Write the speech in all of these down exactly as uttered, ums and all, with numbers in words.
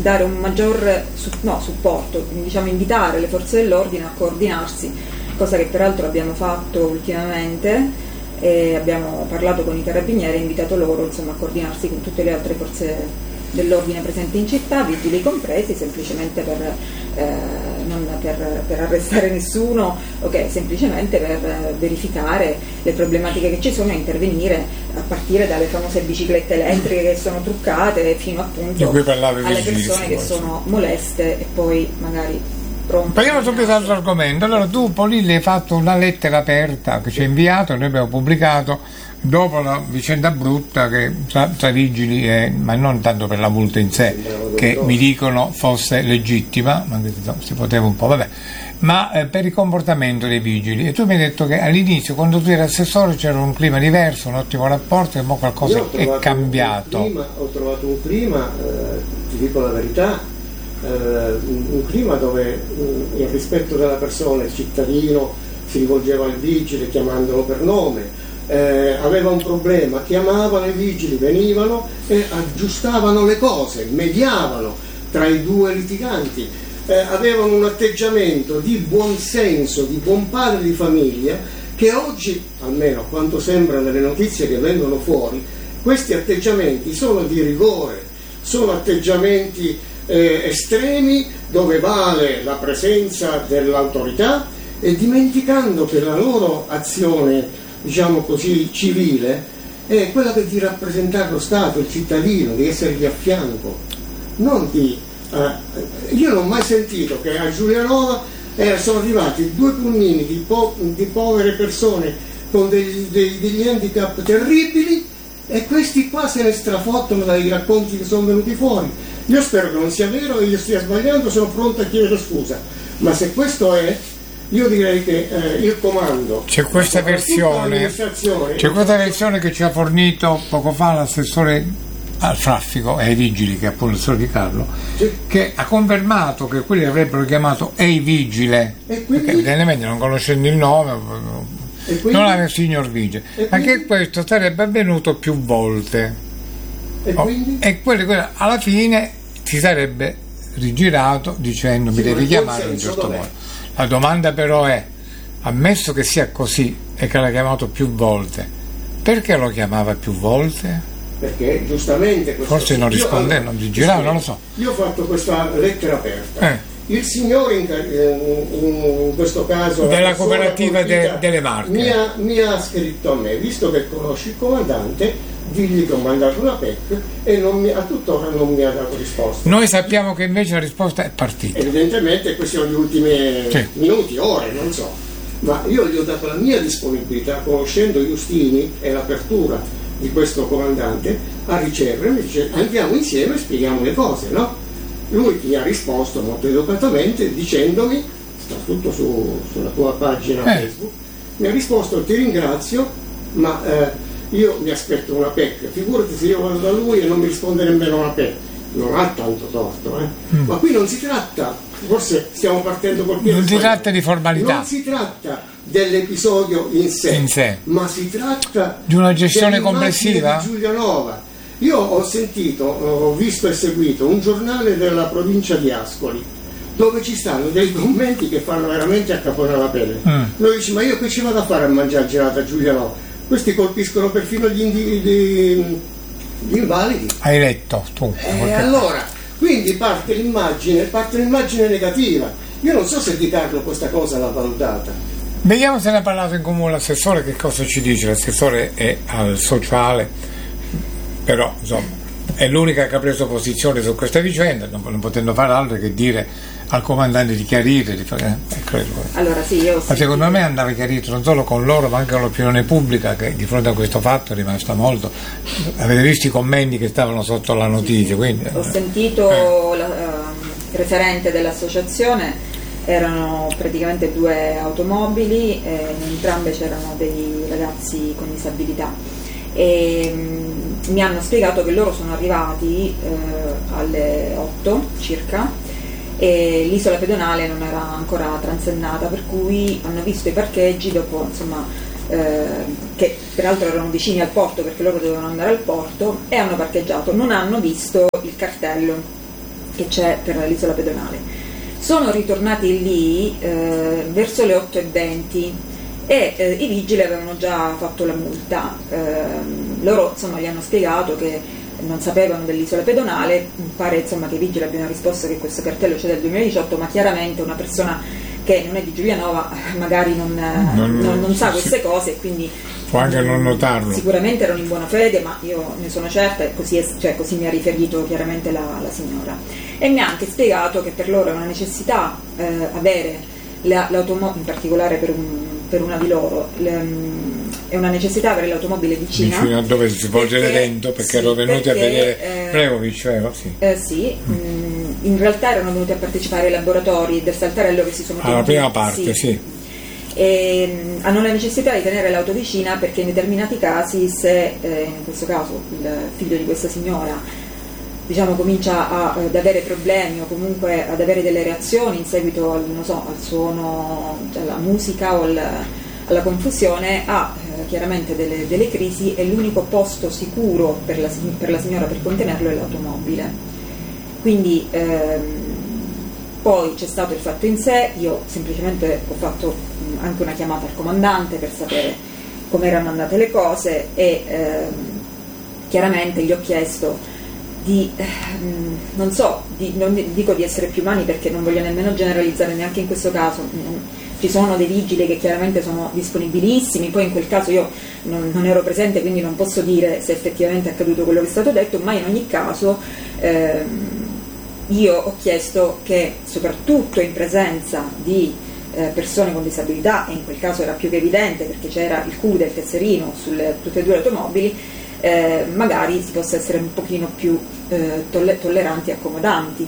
dare un maggior su, no, supporto, diciamo invitare le forze dell'ordine a coordinarsi, cosa che peraltro abbiamo fatto ultimamente, e abbiamo parlato con i carabinieri e invitato loro insomma a coordinarsi con tutte le altre forze dell'ordine presenti in città, vigili compresi, semplicemente per, eh, non per, per arrestare nessuno, ok, semplicemente per eh, verificare le problematiche che ci sono e intervenire a partire dalle famose biciclette elettriche che sono truccate fino appunto alle persone che sono moleste e poi magari pronte. Parliamo subito di altro argomento. Allora tu Polilli hai fatto una lettera aperta che ci hai inviato, noi abbiamo pubblicato dopo la vicenda brutta che tra, tra vigili, e, ma non tanto per la multa in sé, che mi dicono fosse legittima, ma si poteva un po', vabbè, ma eh, per il comportamento dei vigili. E tu mi hai detto che all'inizio, quando tu eri assessore, c'era un clima diverso, un ottimo rapporto, e ora qualcosa è cambiato. Un clima, ho trovato un clima, eh, ti dico la verità, eh, un, un clima dove eh, il rispetto della persona, il cittadino si rivolgeva al vigile chiamandolo per nome. Eh, aveva un problema, chiamavano i vigili, venivano e aggiustavano le cose, mediavano tra i due litiganti, eh, avevano un atteggiamento di buon senso, di buon padre di famiglia, che oggi, almeno a quanto sembra nelle notizie che vengono fuori, questi atteggiamenti sono di rigore, sono atteggiamenti eh, estremi dove vale la presenza dell'autorità, e dimenticando che la loro azione, diciamo così, civile, è quella che di rappresentare lo Stato, il cittadino, di essergli a fianco, non di eh, io non ho mai sentito che a Giulianova eh, sono arrivati due pulmini di, po- di povere persone con degli, dei, degli handicap terribili, e questi qua se ne strafottono dai racconti che sono venuti fuori. Io spero che non sia vero e io stia sbagliando, sono pronto a chiedere scusa, ma se questo è, io direi che eh, il comando, c'è questa versione c'è questa versione che ci ha fornito poco fa l'assessore al traffico e ai vigili, che è appunto il assessore Di Carlo, sì, che ha confermato che quelli avrebbero chiamato Ehi Vigile, e quindi, perché evidentemente non conoscendo il nome e quindi, non aveva il signor Vigile, ma che questo sarebbe avvenuto più volte, e, oh, quindi? e quelli, quelli, alla fine si sarebbe rigirato dicendo sì, mi devi chiamare in un certo dov'è? modo. La domanda però è, ammesso che sia così e che l'ha chiamato più volte, perché lo chiamava più volte? Perché giustamente forse non rispondeva, allora, non vi girava, non lo so. Io ho fatto questa lettera aperta. Eh. Il signore in, in, in questo caso della cooperativa de, delle Marche mi ha, mi ha scritto a me, visto che conosci il comandante, digli che ho mandato una P E C, e non mi, a tuttora non mi ha dato risposta. Noi sappiamo che invece la risposta è partita. Evidentemente questi sono gli ultimi sì. minuti, ore, non so, ma io gli ho dato la mia disponibilità, conoscendo Giustini e l'apertura di questo comandante, a ricevere. Mi dice andiamo insieme e spieghiamo le cose, no? Lui mi ha risposto molto educatamente dicendomi, sta tutto su, sulla tua pagina eh. Facebook, mi ha risposto ti ringrazio, ma eh, io mi aspetto una P E C, figurati se io vado da lui e non mi risponde nemmeno una P E C, non ha tanto torto, eh? mm. ma qui non si tratta, forse stiamo partendo col piede, non si tratta di formalità, non si tratta dell'episodio in sé, in sé, ma si tratta di una gestione complessiva di Giulianova. Io ho sentito, ho visto e seguito un giornale della provincia di Ascoli dove ci stanno dei commenti che fanno veramente accaponare la pelle. Mm. Noi dici, ma io che ci vado a fare a mangiare gelato a Giulianova? Questi colpiscono perfino gli, indi- gli, gli invalidi. Hai letto tu. E allora, quindi parte l'immagine, parte l'immagine negativa. Io non so se Di Carlo questa cosa l'ha valutata. Vediamo se ne ha parlato in comune l'assessore, che cosa ci dice. L'assessore è al sociale, però insomma è l'unica che ha preso posizione su questa vicenda, non, non potendo fare altro che dire al comandante di chiarire, di fare, eh, credo. Allora sì, io ma secondo me andava chiarito non solo con loro ma anche con l'opinione pubblica, che di fronte a questo fatto è rimasta molto. Avete visto i commenti che stavano sotto la notizia, quindi, ho sentito eh. la, uh, il referente dell'associazione, erano praticamente due automobili, eh, in entrambe c'erano dei ragazzi con disabilità, e mh, mi hanno spiegato che loro sono arrivati eh, alle otto circa e l'isola pedonale non era ancora transennata, per cui hanno visto i parcheggi dopo, insomma, eh, che peraltro erano vicini al porto perché loro dovevano andare al porto, e hanno parcheggiato, non hanno visto il cartello che c'è per l'isola pedonale. Sono ritornati lì eh, verso le otto e venti e eh, i vigili avevano già fatto la multa. Eh, loro insomma gli hanno spiegato che non sapevano dell'isola pedonale, pare insomma che i vigili abbiano risposto che questo cartello c'è del duemiladiciotto, ma chiaramente una persona che non è di Giulianova magari non, non, non, non sa queste cose e quindi può anche non notarlo. Sicuramente erano in buona fede, ma io ne sono certa e così, è, cioè, così mi ha riferito chiaramente la, la signora, e mi ha anche spiegato che per loro è una necessità eh, avere la, l'automobile, in particolare per, un, per una di loro, le, è una necessità avere l'automobile vicina, vicino a dove si svolge perché, l'evento, perché sì, erano venuti perché, a vedere eh, Prevovic, vero? Sì, eh, sì mm. mh, in realtà erano venuti a partecipare ai laboratori del Saltarello che si sono tenuti, alla prima parte, sì, sì. E, mh, hanno la necessità di tenere l'auto vicina perché in determinati casi, se eh, in questo caso il figlio di questa signora diciamo comincia a, ad avere problemi o comunque ad avere delle reazioni in seguito al, non so, al suono, alla musica o al, alla confusione, ha eh, chiaramente delle, delle crisi, e l'unico posto sicuro per la, per la signora per contenerlo è l'automobile. Quindi ehm, poi c'è stato il fatto in sé, io semplicemente ho fatto mh, anche una chiamata al comandante per sapere come erano andate le cose e ehm, chiaramente gli ho chiesto di, ehm, non so, di, non dico di essere più umani perché non voglio nemmeno generalizzare neanche in questo caso, ci sono dei vigili che chiaramente sono disponibilissimi, poi in quel caso io non, non ero presente quindi non posso dire se effettivamente è accaduto quello che è stato detto, ma in ogni caso ehm, io ho chiesto che soprattutto in presenza di eh, persone con disabilità, e in quel caso era più che evidente perché c'era il culo del tesserino sulle tutte e due le automobili, eh, magari si possa essere un pochino più eh, tolle- tolleranti e accomodanti.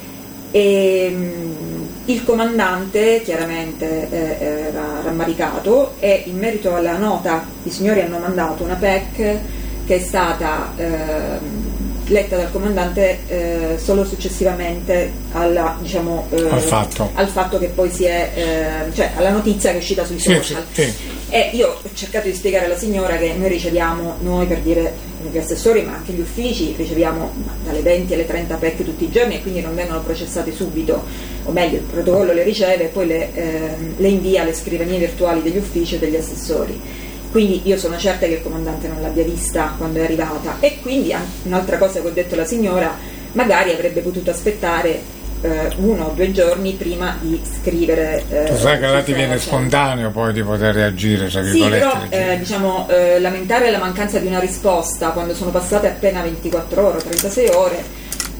E, mh, il comandante chiaramente eh, era rammaricato, e in merito alla nota i signori hanno mandato una P E C che è stata eh, letta dal comandante eh, solo successivamente alla, diciamo, eh, al, fatto. al fatto che poi si è eh, cioè alla notizia che è uscita sui sì, social. sì, sì. E io ho cercato di spiegare alla signora che noi riceviamo, noi per dire gli assessori ma anche gli uffici, riceviamo dalle venti alle trenta P E C tutti i giorni e quindi non vengono processate subito, o meglio il protocollo le riceve e poi le, eh, le invia alle scrivanie virtuali degli uffici o degli assessori. Quindi io sono certa che il comandante non l'abbia vista quando è arrivata, e quindi un'altra cosa che ho detto alla signora, magari avrebbe potuto aspettare eh, uno o due giorni prima di scrivere. Eh, tu sai che là ti viene spontaneo poi di poter reagire, tra virgolette. Sì, però eh, diciamo, eh, lamentare la mancanza di una risposta quando sono passate appena ventiquattro ore, trentasei ore.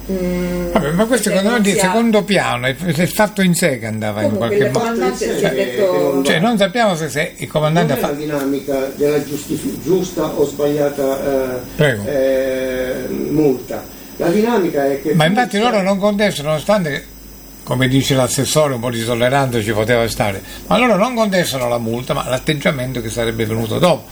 Mm, Vabbè, ma questo secondo me di secondo piano è il fatto in sé che andava comunque in qualche modo, si è detto... cioè non sappiamo se, se il comandante non è ha fatto la dinamica della giustifi- giusta o sbagliata eh, eh, multa, la dinamica è che ma infatti sta... loro non contestano, nonostante come dice l'assessore un po' di tolleranza ci poteva stare, ma loro non contestano la multa ma l'atteggiamento che sarebbe venuto dopo.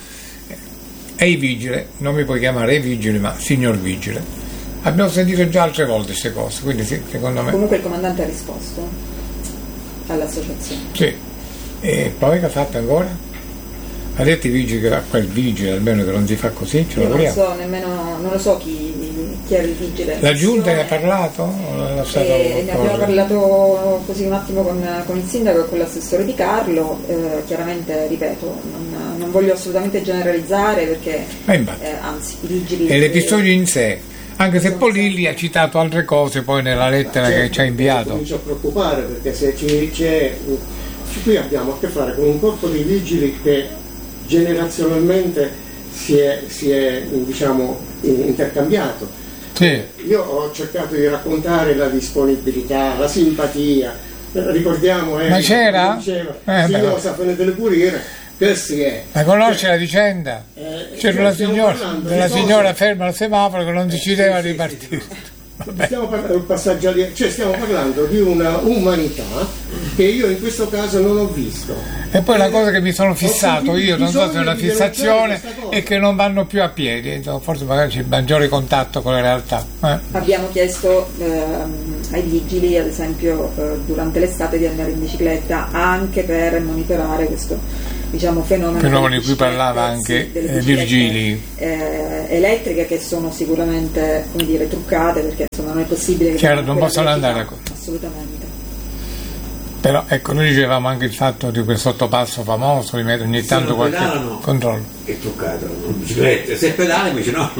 E i vigili, non mi puoi chiamare i vigili ma signor vigile. Abbiamo sentito già altre volte queste cose, quindi sì, secondo me. Comunque il comandante ha risposto all'associazione. Sì. E poi che ha fatto ancora? Ha detto i vigili che a quel vigile almeno che non si fa così, ce lo non so nemmeno, non lo so chi, chi era il vigile. La giunta ne ha parlato? O eh, ne abbiamo parlato così un attimo con, con il sindaco e con l'assessore Di Carlo, eh, chiaramente ripeto, non, non voglio assolutamente generalizzare perché eh, anzi i vigili. E l'episodio in sé. Anche se Polilli ha citato altre cose poi nella lettera certo, che ci ha inviato. Comincio a preoccupare perché se ci, c'è, qui abbiamo a che fare con un corpo di vigili che generazionalmente si è, si è diciamo, intercambiato. Sì. Io ho cercato di raccontare la disponibilità, la simpatia. Ricordiamo eh, Ma c'era? Diceva, eh, signor Safene delle Pulire. Che si è? Ma conosce la vicenda? Eh, C'era una signora, una signora ferma al semaforo che non decideva eh, sì, di ripartire. Sì, sì. Stiamo parlando del passaggio lì, cioè stiamo parlando di una umanità che io in questo caso non ho visto. E poi la cosa che mi sono fissato io, non so se è una fissazione, è che non vanno più a piedi, forse magari c'è maggiore contatto con la realtà. Eh. Abbiamo chiesto ehm, ai vigili, ad esempio, eh, durante l'estate di andare in bicicletta anche per monitorare questo diciamo, fenomeno fenomeni di cui parlava anche sì, eh, Virgili eh, elettriche, che sono sicuramente, come dire, truccate, perché insomma non è possibile che chiaro, non possono andare a... assolutamente. Però ecco, noi dicevamo anche il fatto di quel sottopasso famoso, di mettere ogni tanto qualche pedalano, controllo. è truccato, non biciclette, se pedale invece no.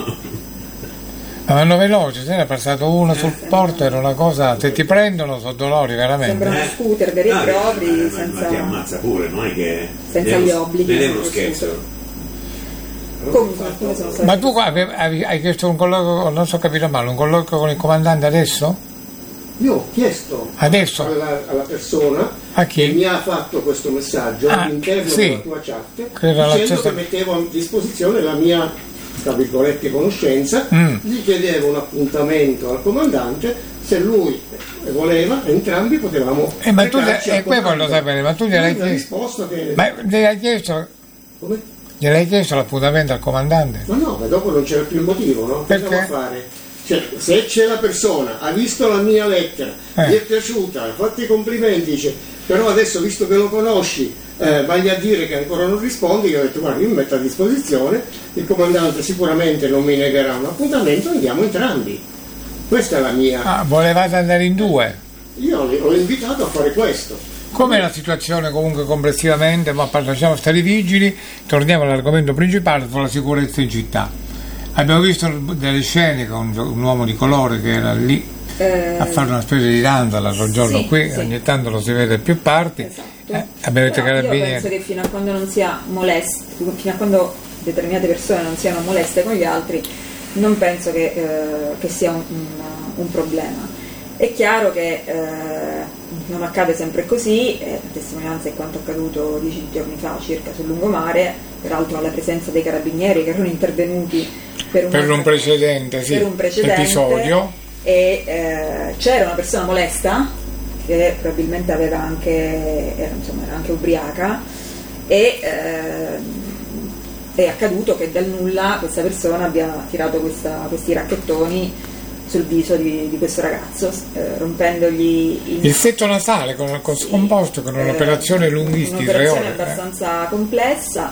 Ma vanno veloci, se ne è passato uno sul porto, era una cosa, se ti prendono sono dolori veramente. Sembrano eh? scooter veri e no, propri, ma, senza, ma ti ammazza pure, non è che senza gli obblighi. Non è uno scherzo. Comunque, alcune sono state... Ma tu qua avevi, hai chiesto un colloquio, non so ho capito male, un colloquio con il comandante adesso? Io ho chiesto adesso? Alla, alla persona a chi? che mi ha fatto questo messaggio ah, all'interno sì. della tua chat, Credo dicendo stessa... che mettevo a disposizione la mia, tra virgolette, conoscenza, mm. gli chiedevo un appuntamento al comandante, se lui voleva, entrambi potevamo... Eh, ma tu e eh, poi voglio sapere, ma tu gliel'hai chiesto? Che... Ma gliel'hai chiesto? Come? Gliel'hai chiesto l'appuntamento al comandante? Ma no, ma dopo non c'era più il motivo, no? Che Perché? devo fare? Cioè, se c'è la persona, ha visto la mia lettera, eh. gli è piaciuta, ha fatto i complimenti, dice, però adesso visto che lo conosci, eh, vai a dire che ancora non rispondi, io ho detto guarda, io mi metto a disposizione, il comandante sicuramente non mi negherà un appuntamento, andiamo entrambi. Questa è la mia... Ah, volevate andare in due? Io l'ho invitato a fare questo. Com'è la situazione comunque complessivamente? Ma lasciamo stare i vigili, torniamo all'argomento principale sulla sicurezza in città. Abbiamo visto delle scene con un uomo di colore che era lì eh, a fare una specie di danza l'altro giorno sì, qui, sì. ogni tanto lo si vede più parti. Esatto. Eh, abbiamo detto Però carabinieri. Io penso che fino a quando non sia molesto, fino a quando determinate persone non siano moleste con gli altri, non penso che, eh, che sia un, un, un problema. È chiaro che eh, non accade sempre così, eh, la testimonianza è quanto accaduto dieci giorni fa circa sul lungomare, peraltro alla presenza dei carabinieri che erano intervenuti per un, per un, precedente, sì, per un precedente episodio, e eh, c'era una persona molesta che probabilmente aveva anche, era, insomma, era anche ubriaca e eh, è accaduto che dal nulla questa persona abbia tirato questa, questi racchettoni sul viso di, di questo ragazzo, eh, rompendogli in... il setto nasale con, con scomposto, con un'operazione eh, lunghissima, un'operazione tre ore, abbastanza eh. complessa.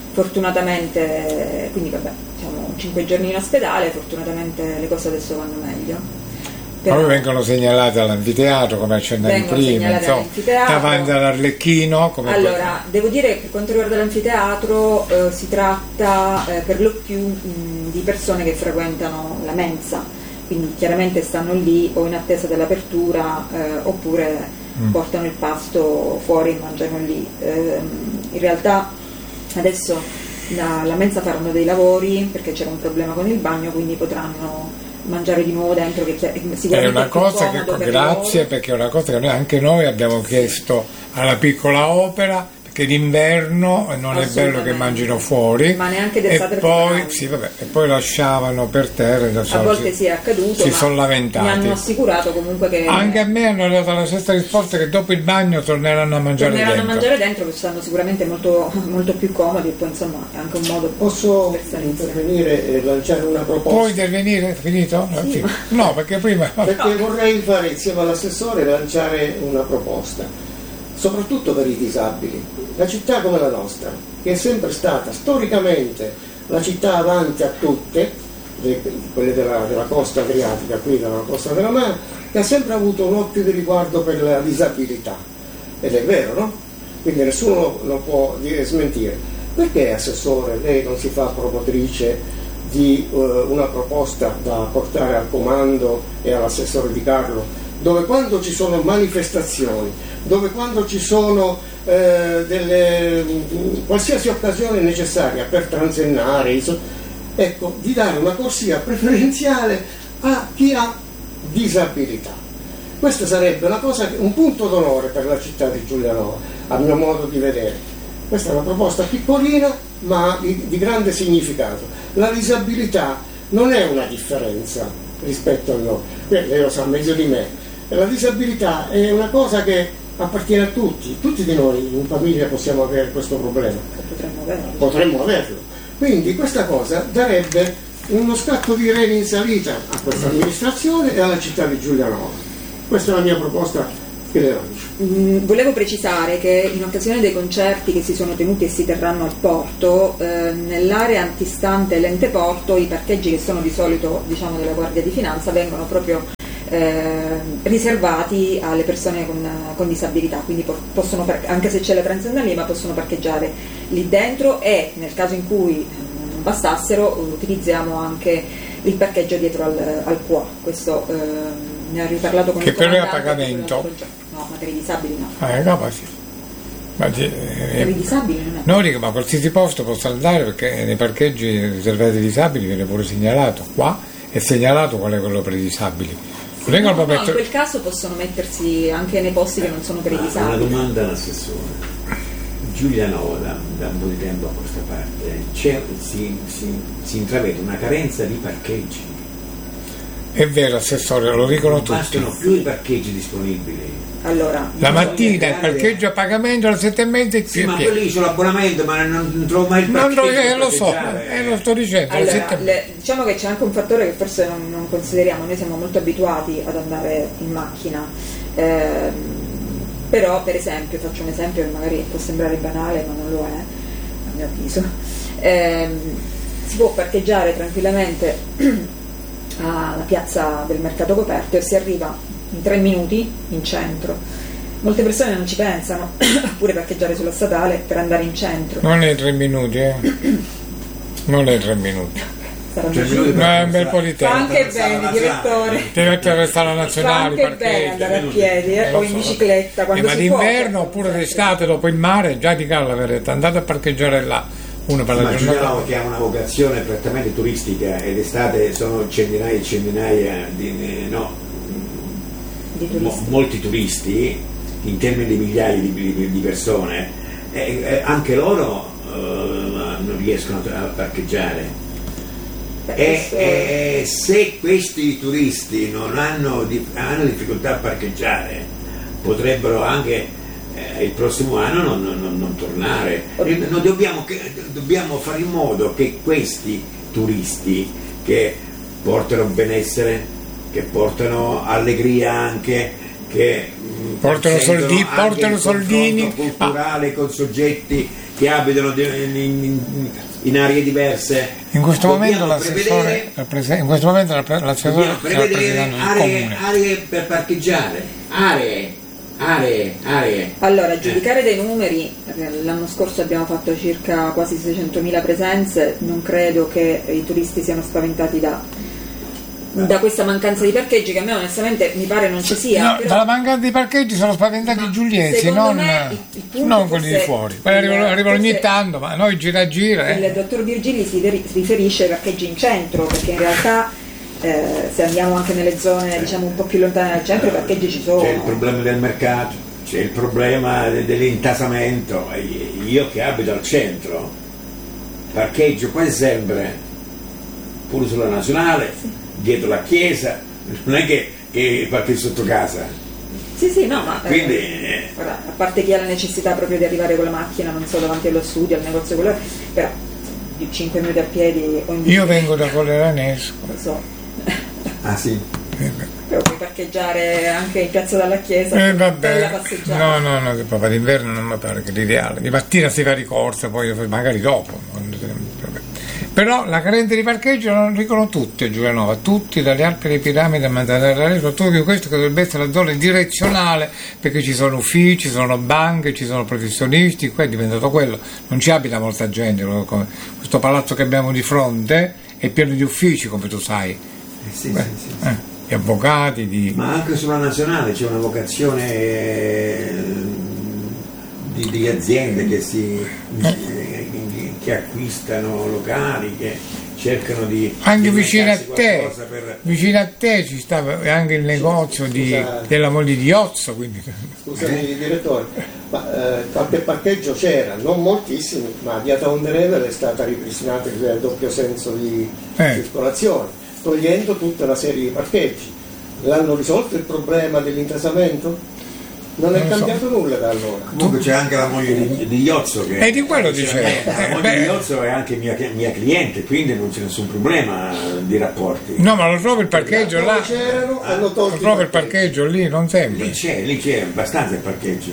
Fortunatamente, quindi vabbè, diciamo cinque giorni in ospedale, fortunatamente le cose adesso vanno meglio. Però poi vengono segnalate all'anfiteatro, come accennavi prima, insomma, davanti all'Arlecchino. Come allora, poi... devo dire che per quanto riguarda l'anfiteatro eh, si tratta eh, per lo più mh, di persone che frequentano la mensa, quindi chiaramente stanno lì o in attesa dell'apertura eh, oppure mm. portano il pasto fuori e mangiano lì. Eh, in realtà adesso la, la mensa faranno dei lavori perché c'era un problema con il bagno, quindi potranno mangiare di nuovo dentro, che sicuramente è una cosa che per grazie loro. Perché è una cosa che noi, anche noi abbiamo chiesto alla piccola opera, che d'inverno non è bello che mangino fuori, ma neanche d'estate, e poi, sì, vabbè, e poi lasciavano per terra, da a volte si è accaduto, si ma sono lamentati. Mi hanno assicurato comunque che anche a me hanno dato la stessa risposta, che dopo il bagno torneranno a mangiare torneranno dentro. a mangiare dentro, che stanno sicuramente molto, molto più comodi, e poi insomma è anche un modo. Posso intervenire e lanciare una proposta? Puoi intervenire? Finito? Sì, no, no, perché prima perché no. Vorrei fare insieme all'assessore lanciare una proposta, soprattutto per i disabili. La città come la nostra, che è sempre stata storicamente la città avanti a tutte, le, quelle della, della costa adriatica, qui dalla costa della mare, che ha sempre avuto un occhio di riguardo per la disabilità. Ed è vero, no? Quindi nessuno lo può dire, smentire. Perché, assessore, lei non si fa promotrice di uh, una proposta da portare al comando e all'assessore Di Carlo, dove quando ci sono manifestazioni, dove quando ci sono eh, delle, qualsiasi occasione necessaria per transennare, ecco, di dare una corsia preferenziale a chi ha disabilità. Questa sarebbe una cosa, un punto d'onore per la città di Giulianova, a mio modo di vedere. Questa è una proposta piccolina ma di, di grande significato. La disabilità non è una differenza rispetto a noi, lei lo sa meglio di me. La disabilità è una cosa che appartiene a tutti, tutti di noi in famiglia possiamo avere questo problema, potremmo averlo. potremmo averlo. Quindi questa cosa darebbe uno scatto di reni in salita a questa amministrazione e alla città di Giulianova. Questa è la mia proposta, Mm, volevo precisare che in occasione dei concerti che si sono tenuti e si terranno al porto, eh, nell'area antistante l'ente porto, i parcheggi che sono di solito, diciamo, della Guardia di Finanza vengono proprio eh, riservati alle persone con, con disabilità, quindi po- possono par- anche se c'è la Transenna ma possono parcheggiare lì dentro, e nel caso in cui non bastassero utilizziamo anche il parcheggio dietro al, al Q A. Questo eh, ne ho riparlato con che il però è a comandante. pagamento. No, ma per i disabili no. Ah, no, sì. Ma, Per i eh, disabili non è. no, dico, ma qualsiasi posto posso andare, perché nei parcheggi riservati ai disabili viene pure segnalato. Qua è segnalato qual è quello per i disabili. No, no, in quel caso possono mettersi anche nei posti che non sono per i Una disabili. domanda all'assessore. Giulianova, da, da un po' di tempo a questa parte, c'è, si, si, si intravede una carenza di parcheggi. È vero, assessore, lo dicono Non tutti. bastano più i parcheggi disponibili. Allora, La diciamo- mattina il parcheggio a pagamento alle sette e mezza e Sì, ma pieno. quelli c'ho l'abbonamento, ma non, non trovo mai il Non parcheggio. lo, eh, per lo so, parcheggiare. eh, lo sto dicendo. alle Allora, sette e mezza. le- diciamo che c'è anche un fattore che forse non, non consideriamo. Noi siamo molto abituati ad andare in macchina, ehm, però per esempio, faccio un esempio che magari può sembrare banale ma non lo è, a mio avviso. Ehm, si può parcheggiare tranquillamente alla piazza del mercato coperto e si arriva in tre minuti in centro. Molte persone non ci pensano, oppure parcheggiare sulla statale per andare in centro. Non è tre minuti, eh. Non è tre minuti. Saranno Tre cinque. minuti No, è un bel po' di Fa tempo. anche bene, direttore. Deve attraversare la Fa nazionale, anche bene parcheggi. andare a piedi eh, Eh, lo o in so. bicicletta Eh, quando ma si può. d'inverno oppure d'estate dopo il mare già di cala verrete, andate a parcheggiare là, uno per la Ma Giulianova, giornata. che ha una vocazione prettamente turistica, ed estate sono centinaia e centinaia di, eh, no, Di mo- turisti. molti turisti, in termini di migliaia di, di- di persone, e, e anche loro eh, non riescono a parcheggiare. Beh, E, questo- e se questi turisti non hanno, di- hanno difficoltà a parcheggiare, potrebbero anche eh, il prossimo anno non, non- non tornare. E noi dobbiamo, che- dobbiamo fare in modo che questi turisti, che portano benessere, che portano allegria anche, che mh, Portano consentono soldi- anche portano il soldini. confronto culturale con soggetti che abitano di- in, in- in aree diverse. In questo Dobbiamo momento l'assessore, prevedere- rapprese- in questo momento l'assessore Dobbiamo sta prevedere rappresentando il aree, comune. aree per parcheggiare, aree, aree, aree. Allora, a giudicare dai numeri, eh, l'anno scorso abbiamo fatto circa quasi seicentomila presenze, non credo che i turisti siano spaventati da, da questa mancanza di parcheggi, che a me onestamente mi pare non ci sia. No, però- dalla mancanza di parcheggi sono spaventati Ma i giuliesi, secondo non, me il- il punto non quelli di forse- fuori. Quelli arrivano, il- arrivano ogni forse- tanto, ma noi gira gira. Il Eh. dottor Virgili si veri- si riferisce ai parcheggi in centro, perché in realtà eh, se andiamo anche nelle zone diciamo un po' più lontane dal centro i parcheggi ci sono. C'è il problema del mercato, c'è il problema de- dell'intasamento. Io che abito al centro parcheggio quasi sempre pure sulla nazionale, dietro la chiesa, non è che, che parcheggio sotto casa. Sì, sì, no, ma eh, Quindi eh, ora, a parte chi ha la necessità proprio di arrivare con la macchina, non so, davanti allo studio, al negozio, quello, però di cinque minuti a piedi o in Io vengo da Coleranesco. non so, ah sì. però puoi parcheggiare anche in piazza dalla chiesa, Eh, bella vabbè. passeggiata. No, no, no, papà, d'inverno non mi pare che l'ideale. Di mattina si fa ricorsa, poi magari dopo. Però la carenza di parcheggio lo dicono tutti a Giulianova, tutti, dalle Alpi alle Piramidi a Manzanera, soprattutto che questo che dovrebbe essere la zona direzionale, perché ci sono uffici, ci sono banche, ci sono professionisti, qua è diventato quello, non ci abita molta gente, questo palazzo che abbiamo di fronte è pieno di uffici, come tu sai, Eh, sì, Beh, sì, sì, sì. eh, di avvocati, di... Ma anche sulla nazionale c'è una vocazione eh, di, di aziende che si eh, che acquistano locali, che cercano di Anche di vicino a mercarsi te, qualcosa per... vicino a te ci stava anche il negozio di, Scusa. della moglie di Iozzo, quindi... Scusami direttore, ma eh, qualche parcheggio c'era, non moltissimi, ma via Tonderevel è stata ripristinata il doppio senso di Eh. circolazione, togliendo tutta una serie di parcheggi. L'hanno risolto il problema dell'intasamento? Non è Non so. cambiato nulla da allora. Comunque c'è anche la moglie di, di Iozzo che E di quello dicevo. la Eh, moglie beh. di Iozzo è anche mia, mia cliente, quindi non c'è nessun problema di rapporti. No, ma lo trovo il parcheggio Dove là. c'erano, hanno Lo tolto trovo il i parcheggi. parcheggio lì, non Lì sempre. c'è, lì c'è abbastanza il parcheggio.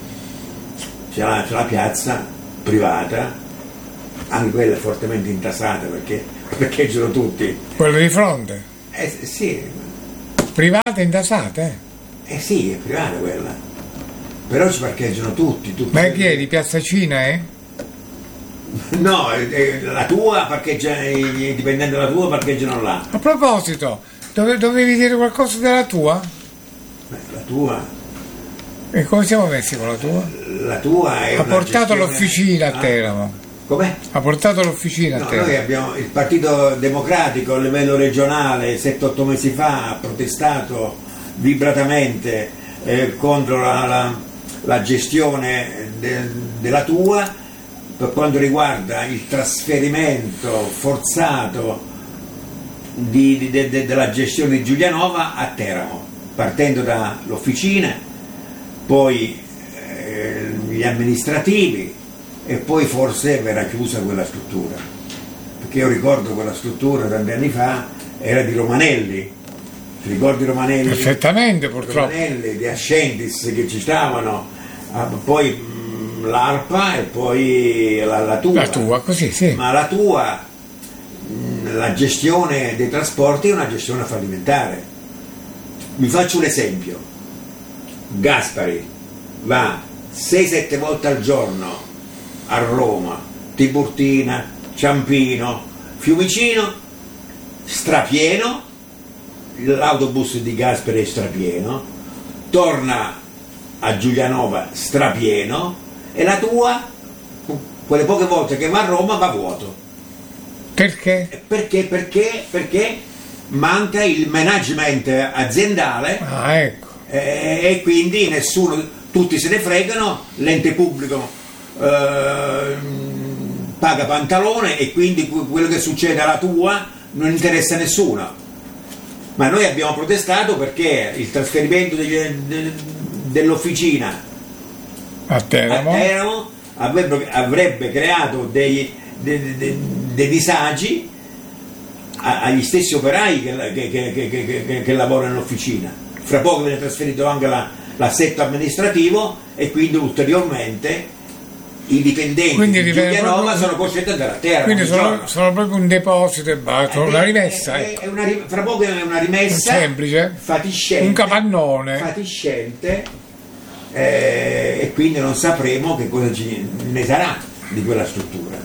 C'è la, c'è la piazza privata, anche quella è fortemente intasata perché parcheggiano tutti. Quello di fronte. Eh sì, Private intasate. eh sì, è privata quella. Però ci parcheggiano tutti, tutti. Ma chi è di Piazza Cina, eh? No, eh, eh, la tua parcheggia, i dipendenti della tua parcheggiano là. A proposito, dove, dovevi dire qualcosa della tua? Eh, La tua, E come siamo messi con la tua? la tua è Ha una portato gestione- l'officina a Ah, Teramo. com'è? Ha portato l'officina a No, noi Teramo. abbiamo il Partito Democratico a livello regionale sette otto mesi fa ha protestato vibratamente eh, contro la, la- la gestione de- della tua per quanto riguarda il trasferimento forzato di- di- de- de- della gestione di Giulianova a Teramo, partendo dall'officina, poi eh, gli amministrativi e poi forse verrà chiusa quella struttura, perché io ricordo quella struttura tanti anni fa era di Romanelli, ti ricordi Romanelli? Perfettamente, purtroppo. Romanelli, di Ascendis che ci stavano, ah, poi mh, l'ARPA e poi la, la tua. La tua, così, sì. Ma la tua, mh, la gestione dei trasporti è una gestione fallimentare. Vi faccio un esempio. Gaspari va sei sette volte al giorno a Roma, Tiburtina, Ciampino, Fiumicino, strapieno, l'autobus di Gaspari è strapieno, torna a Giulianova strapieno e la tua, quelle poche volte che va a Roma, va vuoto. Perché? Perché? Perché? Perché manca il management aziendale Ah, ecco. eh, e quindi nessuno, tutti se ne fregano, l'ente pubblico eh, paga pantalone e quindi quello che succede alla tua non interessa a nessuno. Ma noi abbiamo protestato perché il trasferimento degli, de, dell'officina A Teramo. a Teramo avrebbe, avrebbe creato dei, dei, dei, dei disagi a- agli stessi operai che, che, che, che, che, che, che lavorano nell'officina. Fra poco viene trasferito anche la, l'assetto amministrativo e quindi ulteriormente i dipendenti Quindi di diventa Giulianova proprio- sono costretti ad andare a Teramo. Quindi ogni sono, giorno. sono proprio un deposito e basta, una È- rimessa, è- ecco. è una ri- fra poco è una rimessa Semplice. fatiscente, Un capannone. fatiscente eh, e quindi non sapremo che cosa ci, ne sarà di quella struttura.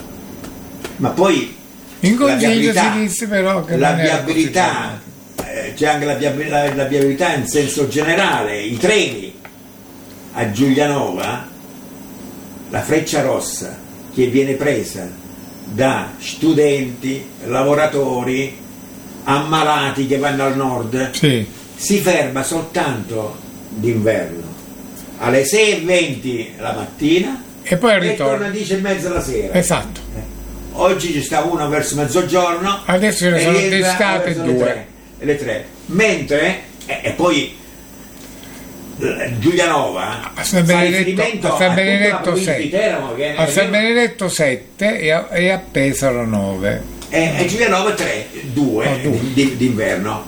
Ma poi In la consiglio viabilità- si disse però che la non era viabilità, eh, c'è anche la, viab- la- la viabilità in senso generale, i treni a Giulianova, la freccia rossa che viene presa da studenti, lavoratori, ammalati che vanno al nord, Sì. si ferma soltanto d'inverno alle sei e venti la mattina E poi al e torna ritorno. alle dieci e mezza la sera. Esatto. Oggi ci sta uno verso mezzogiorno, Adesso ce ne e sono rientra testate verso le due. tre, le tre. Mentre, e, e poi eh, Giulianova A San fa Benedetto, riferimento a San tutta la Benedetto provincia di sette, Teramo, che a è- San Benedetto sette e a, e a Pesaro nove. e, e Giulianova tre, due Oh, due. di- di- d'inverno.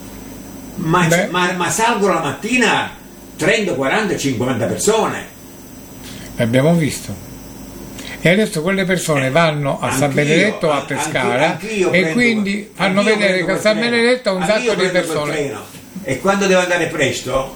Ma, Beh. ma, ma salgono la mattina trenta, quaranta, cinquanta persone. L'abbiamo visto. E adesso quelle persone vanno a San Anch'io, Benedetto a anche- Pescara anch'io e prendo- quindi fanno anch'io vedere prendo che a quel San treno. Benedetto un Anch'io sacco di prendo quel persone. treno. E quando devo andare presto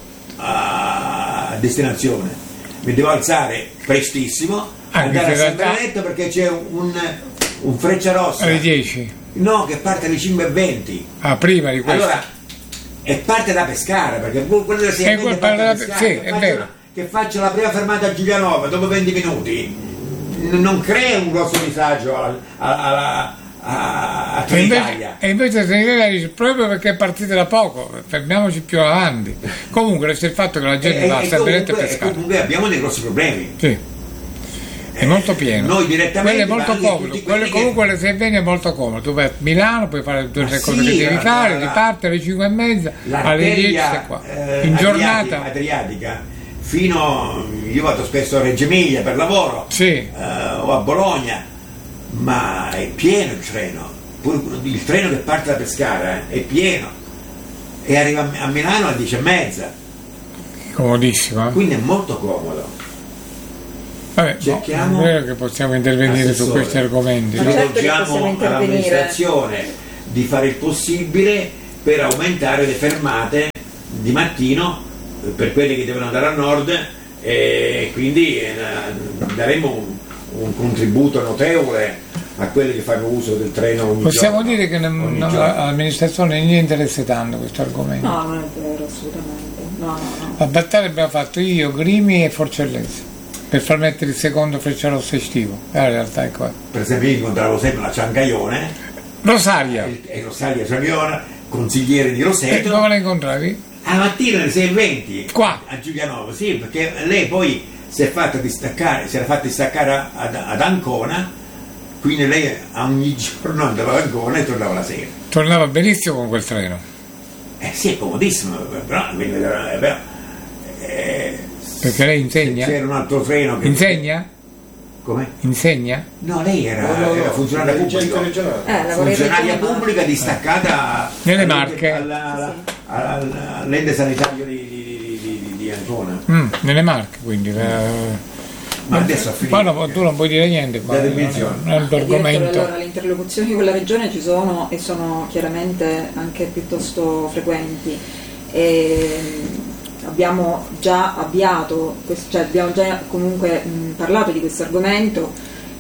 a destinazione mi devo alzare prestissimo, Anche andare a se San in realtà- Benedetto perché c'è un, un freccia rossa Alle dieci. no, che parte alle cinque e venti. Ah, prima di questo. Allora, e parte da Pescara, perché quello della sei e Eh, venti quel parte da parla- Pescara, sì, che è faccio vero. una- che faccio la prima fermata a Giulianova dopo venti minuti n- non crea un grosso disagio alla, alla, a, a E invece, Trenitalia. e invece Trenitalia dice proprio perché è partita da poco, fermiamoci più avanti. Comunque resta il fatto che la gente E- va a e San Benedetto e comunque, e Pescara. comunque abbiamo dei grossi problemi. Sì. È molto pieno. Noi direttamente, Quello è molto ma anche comodo. tutti Quello, quelli che- comunque le sei bene è molto comodo. Tu vai a Milano, puoi fare tutte Ma le cose sì, che devi la- fare, la- riparte alle cinque e mezza, alle dieci sei L'arteria qua. eh, In adriatica, giornata adriatica fino, io vado spesso a Reggio Emilia per lavoro, sì. eh, o a Bologna, ma è pieno il treno, pure il treno che parte da Pescara eh, è pieno e arriva a Milano alle dieci e mezza, comodissimo, eh? Quindi è molto comodo. Vabbè, cerchiamo, no, è vero che possiamo intervenire assessore, su questi argomenti. Rivolgiamo all'amministrazione di fare il possibile per aumentare le fermate di mattino per quelli che devono andare a nord, e quindi eh, daremo un, un contributo notevole a quelli che fanno uso del treno ogni Possiamo giorno. dire che ne, no, all'amministrazione non gli interessa tanto questo argomento. No, non è vero, assolutamente. No, no, no. La battaglia abbiamo fatto io, Grimi e Forcellesi per far mettere il secondo Frecciarossa estivo. La realtà è qua. Per esempio io incontravo sempre la Ciancaione, Rosaria e, e Rosaria Ciancaione, consigliere di e Roseto. dove la incontravi? La mattina alle sei e venti qua a Giulianova, sì, perché lei poi si è fatta distaccare, si era fatta distaccare ad, ad Ancona, quindi lei ogni giorno andava ad Ancona e tornava la sera. Tornava benissimo con quel treno. Eh sì, è comodissimo, però, però eh, perché lei insegna? C'era un altro treno che... Insegna? Come? Insegna? No, lei era, no, no, era no, funzionaria pubblica, eh, funzionaria pubblica distaccata nelle Marche, alla, alla, alla, all'ente sanitario di, di, di, di Ancona. Mm, nelle Marche, quindi. La... Ma adesso ha finito. Ma no, tu non puoi dire niente, ma non è un argomento. Allora, le interlocuzioni con la regione ci sono e sono chiaramente anche piuttosto frequenti. E abbiamo già avviato, cioè abbiamo già comunque mh, parlato di questo argomento,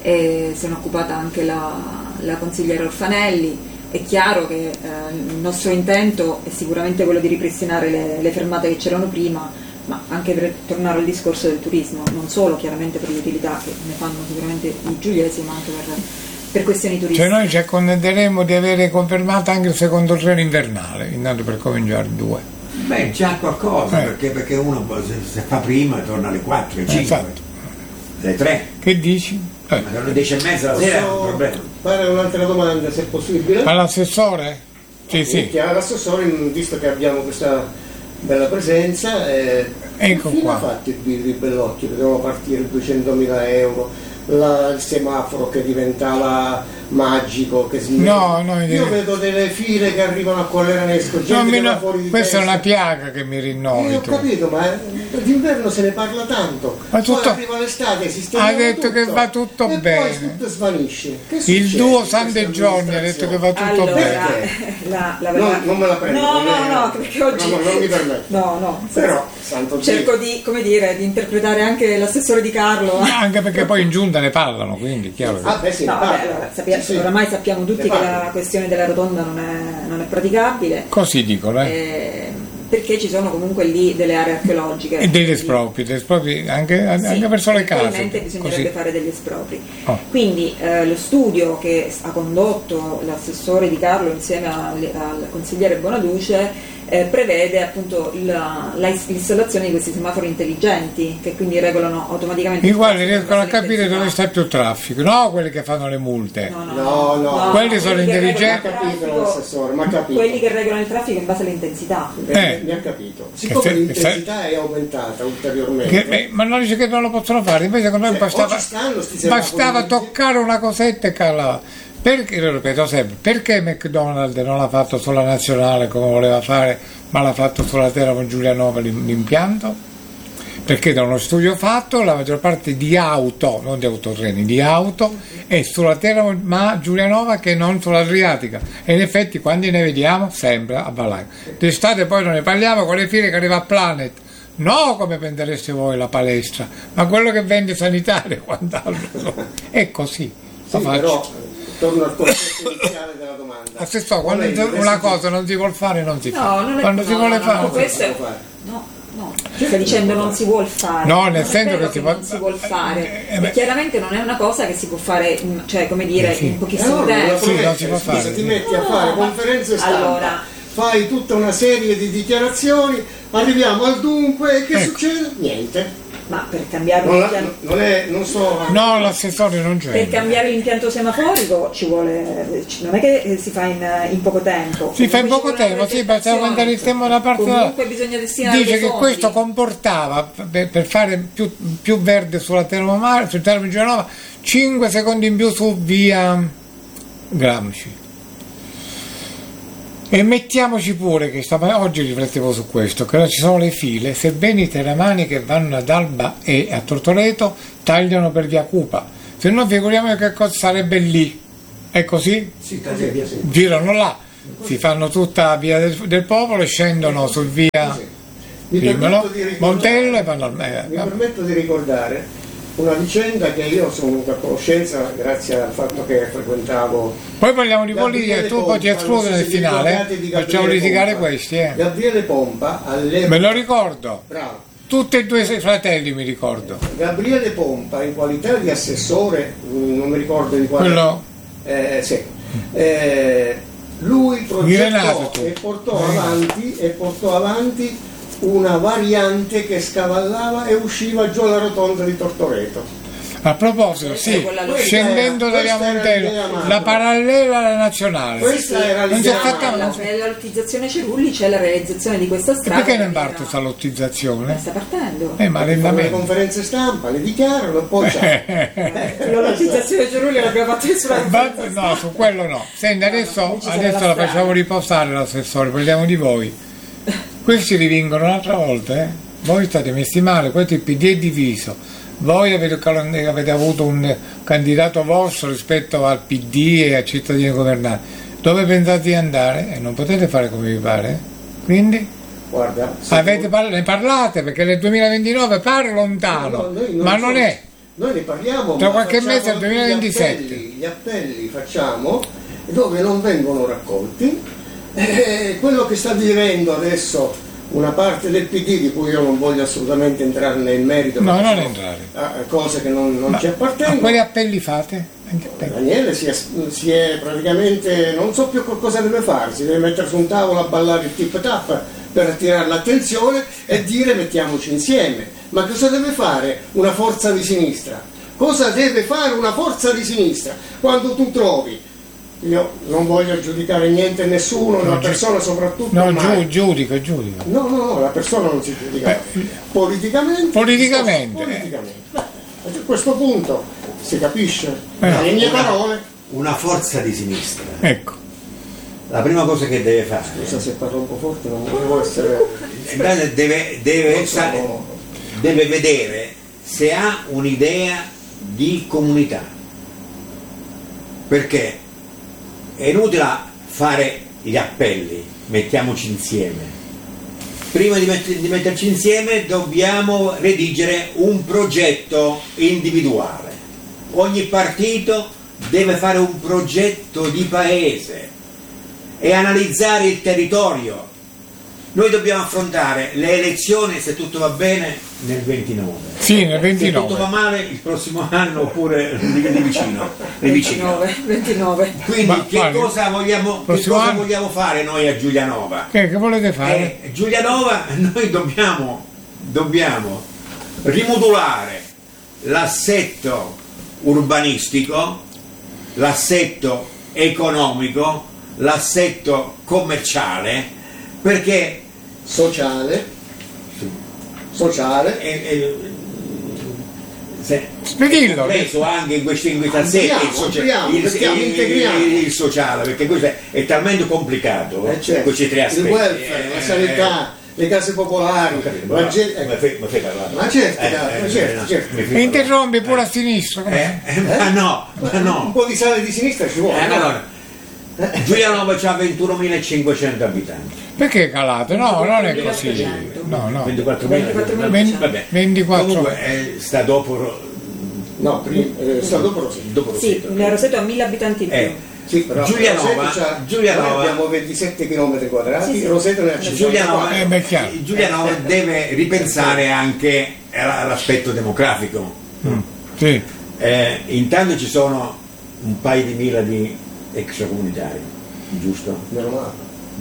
e se ne è occupata anche la, la consigliera Orfanelli. È chiaro che eh, il nostro intento è sicuramente quello di ripristinare le, le fermate che c'erano prima, ma anche per tornare al discorso del turismo, non solo chiaramente per le utilità che ne fanno sicuramente i giuliesi, ma anche per, per questioni turistiche. Cioè noi ci accontenteremo di avere confermato anche il secondo treno invernale, intanto per cominciare due. Beh, già qualcosa, eh. perché, perché uno se, se fa prima torna alle quattro, alle cinque, esatto. alle tre. Che dici? Eh. Ma alle dieci e mezza la sera è un problema. Fare un'altra domanda, se è possibile? All'assessore? Sì, sì. All'assessore, visto che abbiamo questa bella presenza, eh, ecco che fine qua. ha fatto il Birri Bellocchio? Che devono partire duecentomila euro, la, il semaforo che diventava magico, che si no, no, io vedo delle file che arrivano a Colleranesco, gente no, che no, va fuori di questa testa. è una piaga che mi rinnovi. Io ho tu. capito, ma d'inverno se ne parla tanto, ma tutto, poi arriva l'estate, si sta ha detto tutto, che va tutto e bene, poi tutto svanisce. Che il succede duo in San De questa Giorni ha detto che va tutto allora, bene. la, la no, non me la prendo, no, non no, è, no, perché oggi no, non mi permetto. No, no, però santo cerco Dio. di, come dire, di interpretare anche l'assessore di Carlo. No, anche perché poi in giunta ne parlano, quindi chiaro. Ah, beh, sì, no, parla. beh, allora, sappiamo, sì, sì. oramai sappiamo tutti che la questione della rotonda non è, non è praticabile. Così dicono, eh. Eh, perché ci sono comunque lì delle aree archeologiche E degli espropri, degli espropri anche, sì, anche verso le case. probabilmente bisognerebbe Così. fare degli espropri. Oh. Quindi eh, lo studio che ha condotto l'assessore Di Carlo insieme al, al consigliere Bonaduce eh, prevede appunto la, la, l'installazione di questi semafori intelligenti che quindi regolano automaticamente I il quali traffico in riescono a base capire all'intensità. dove sta più traffico, no quelli che fanno le multe. No, no, No, no. Quelli sono quelli che intelligenti. regolano il Ma ha capito traffico- l'assessore, ma ha capito. quelli che regolano il traffico in base all'intensità. Eh. Mi ha capito. Siccome se- l'intensità è aumentata ulteriormente. Che, eh, ma non dice che non lo possono fare, invece con noi Cioè, bastava, oggi stanno sti semafori bastava intelligenti. toccare una cosetta e calava. Perché, lo ripeto sempre, perché McDonald's non l'ha fatto sulla nazionale come voleva fare, ma l'ha fatto sulla Teramo Giulianova l'impianto? Perché da uno studio fatto la maggior parte di auto, non di autotreni, di auto è sulla Teramo ma Giulianova che non sull'Adriatica, e in effetti quando ne vediamo sempre a Valago. D'estate poi non ne parliamo con le fiere che arriva a Planet, no come vendereste voi la palestra, ma quello che vende sanitario e quant'altro, è così. Sì, Lo faccio. però torno al concetto iniziale della domanda. Assessore, quando Lei, una adesso- cosa non si vuol fare non si fa, No, non è, quando si no, vuole no, fare no, non si questo fa. è, no, no, stai dicendo non si vuol fare. No, nel Non è senso vero che si può- non si vuol fare. Eh, beh. E chiaramente non è una cosa che si può fare, in- cioè come dire, Eh, sì. in Eh, pochissimo allora, non la tempo. Sì, promette, non si può scusa, fare. ti metti a No, fare ma- conferenze stampa, allora. fai tutta una serie di dichiarazioni, arriviamo al dunque e che Ecco. succede? Niente. Ma per cambiare Non, la, l'impianto, non, è, non so... No, l'assessore non c'è. per cambiare l'impianto semaforico ci vuole, non è che si fa in, in poco tempo. Si fa in Comunque poco ci vuole tempo, una sì, basta mandare il tempo da parte. Comunque bisogna destinare Dice dei che fondi. questo comportava, per, per fare più, più verde sulla Termomare, sul Termo di Genova, cinque secondi in più su via Gramsci. E mettiamoci pure che stava, oggi riflettevo su questo, che ci sono le file, sebbene i teramani che vanno ad Alba e a Tortoreto tagliano per via Cupa, se no figuriamo che cosa sarebbe lì, è così? Sì, così via sì. Girano là, si fanno tutta via del, del popolo e scendono sul via Mi Rimmelo, permetto di ricordare- Montello e vanno al eh, Mi permetto di ricordare una vicenda che io sono venuto a conoscenza grazie al fatto che frequentavo. Poi parliamo di Gabriele politica e tu Pompa, poi ti escludo non so nel se vi finale, ricordate eh. di Facciamo Gabriele litigare Pompa. questi, eh. Gabriele Pompa all'epoca. Me lo ricordo, Bravo. tutti e due i fratelli mi ricordo. Gabriele Pompa in qualità di assessore, mh, non mi ricordo di quale. Quello Eh, sì. Eh, lui Di Renato, progettò tu. e portò avanti e portò avanti una variante che scavallava e usciva giù alla rotonda di Tortoreto. a proposito, sì, Quella lì. scendendo da via Questa era Montello, l'idea macro. la parallela alla nazionale. Questa era Non si è l'idea fatta macro. Nella, nella lottizzazione Cerulli c'è la realizzazione di questa E strada. perché non che parte era- questa lottizzazione? Sta partendo. Eh, ma Fanno le lentamente. conferenze stampa, le dichiarano e poi c'è. Eh, la lottizzazione Cerulli l'abbiamo fatta sulla Va- No, su quello no. Senti, adesso, ci sarà adesso la la strada. facciamo riposare l'assessore, parliamo di voi. Questi rivingono un'altra volta, eh? Voi state messi male, questo il P D è diviso. Voi avete, avete avuto un candidato vostro rispetto al P D e ai cittadini governati. Dove pensate di andare? E non potete fare come vi pare. Quindi Guarda, se avete tu- par- ne parlate perché nel duemilaventinove pare lontano, No, noi non ma non so- è. Noi ne parliamo, Tra ma qualche facciamo mese al anche duemilaventisette. Gli appelli, gli appelli facciamo dove non vengono raccolti. Eh, quello che sta vivendo adesso una parte del P D, di cui io non voglio assolutamente entrare nel merito, No, perché non sono, entrare. eh, cose che non, non Ma, ci ma appartengono. quali appelli fate? Anche appelli. Daniele si è, si è praticamente, non so più cosa deve fare, si deve mettere su un tavolo a ballare il tip tap per attirare l'attenzione e dire mettiamoci insieme. Ma cosa deve fare una forza di sinistra? Cosa deve fare una forza di sinistra quando tu trovi? Io non voglio giudicare niente e nessuno, No, la giu- persona soprattutto No, mai. giu- giudica, giudica. No, no, no, la persona non si giudica. Beh, Politicamente. politicamente. politicamente. Beh, a questo punto si capisce. Eh. Dalle mie parole. Una forza di sinistra. Ecco. La prima cosa che deve fare Scusa se parlo un po' forte, non devo essere. eh, deve, deve, non sa- sono- deve vedere se ha un'idea di comunità. Perché è inutile fare gli appelli, mettiamoci insieme. Prima di, met- di metterci insieme dobbiamo redigere un progetto individuale. Ogni partito deve fare un progetto di paese e analizzare il territorio. Noi dobbiamo affrontare le elezioni, se tutto va bene, nel ventinove. Sì, nel Se tutto va ventinove. male, il prossimo anno oppure di, di vicino. Di vicino. ventinove, ventinove. Quindi Ma, che, guardi, cosa vogliamo, che prossimo cosa anno? vogliamo fare noi a Giulianova? Che, che volete fare? Eh, Giulianova noi dobbiamo, dobbiamo rimodulare l'assetto urbanistico, l'assetto economico, l'assetto commerciale, perché Sociale. Sociale. è, è, se, Dillo. preso anche in questi in questi assetti il, Ampliamo, socia- ampliamo, il- mettiamo, il- integriamo. il- il sociale, perché questo è, è talmente complicato, Eh, certo. questi tre aspetti. Il welfare, la Eh, sanità, le case popolari, eh, capito, la ma- gente- ma fai- ma fai parlare? Ma certo, Eh, ma eh, certo, no, certo. mi fai Mi interrompi parlare. pure a sinistra. Eh, eh, ma no, ma un no. po' di sale di sinistra ci vuole. Eh, no? allora, Giulianova ha ventunomilacinquecento abitanti. Perché calate? No, non è così. No, no. ventiquattromila. ventiquattromila. Ven- Vabbè. ventiquattro. Comunque eh, sta dopo Ro- No, prima, eh, sta dopo Roseto. dopo Sì, Roseto. il Roseto ha mille abitanti in più. Eh, Sì, però Giulianova- Roseto c'ha- Giulianova- noi abbiamo ventisette chilometri quadrati, Sì, sì. Roseto ne ha Giulianova, cinquantaquattro. Eh, beh, chiaro. Giulianova deve ripensare anche all'aspetto demografico. Mm, sì. Eh, intanto ci sono un paio di mila di extracomunitari, giusto? Meno male.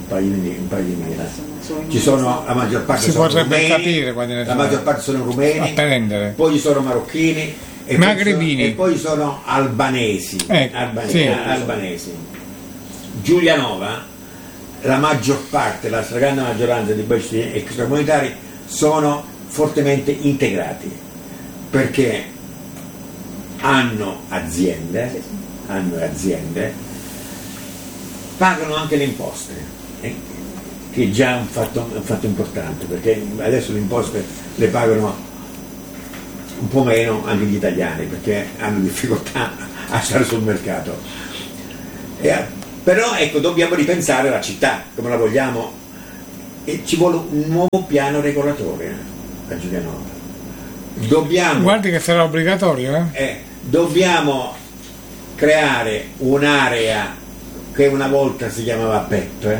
un paio di, un paio di mila. Sono Ci sono, la maggior parte Si sono potrebbe rumeni, capire quando ne la sono. maggior parte sono rumeni, A prendere. poi ci sono marocchini e Magrebini. poi sono, e poi sono albanesi, Ecco, albane- sì. albanesi. Giulianova, la maggior parte, la stragrande maggioranza di questi extracomunitari sono fortemente integrati perché hanno aziende, hanno aziende, pagano anche le imposte, eh, che è già un fatto, un fatto importante, perché adesso le imposte le pagano un po' meno anche gli italiani perché hanno difficoltà a stare sul mercato. E, però ecco, dobbiamo ripensare la città come la vogliamo e ci vuole un nuovo piano regolatore a Giulianova. Dobbiamo, Guardi che sarà obbligatorio, eh? eh, dobbiamo creare un'area che una volta si chiamava P E P,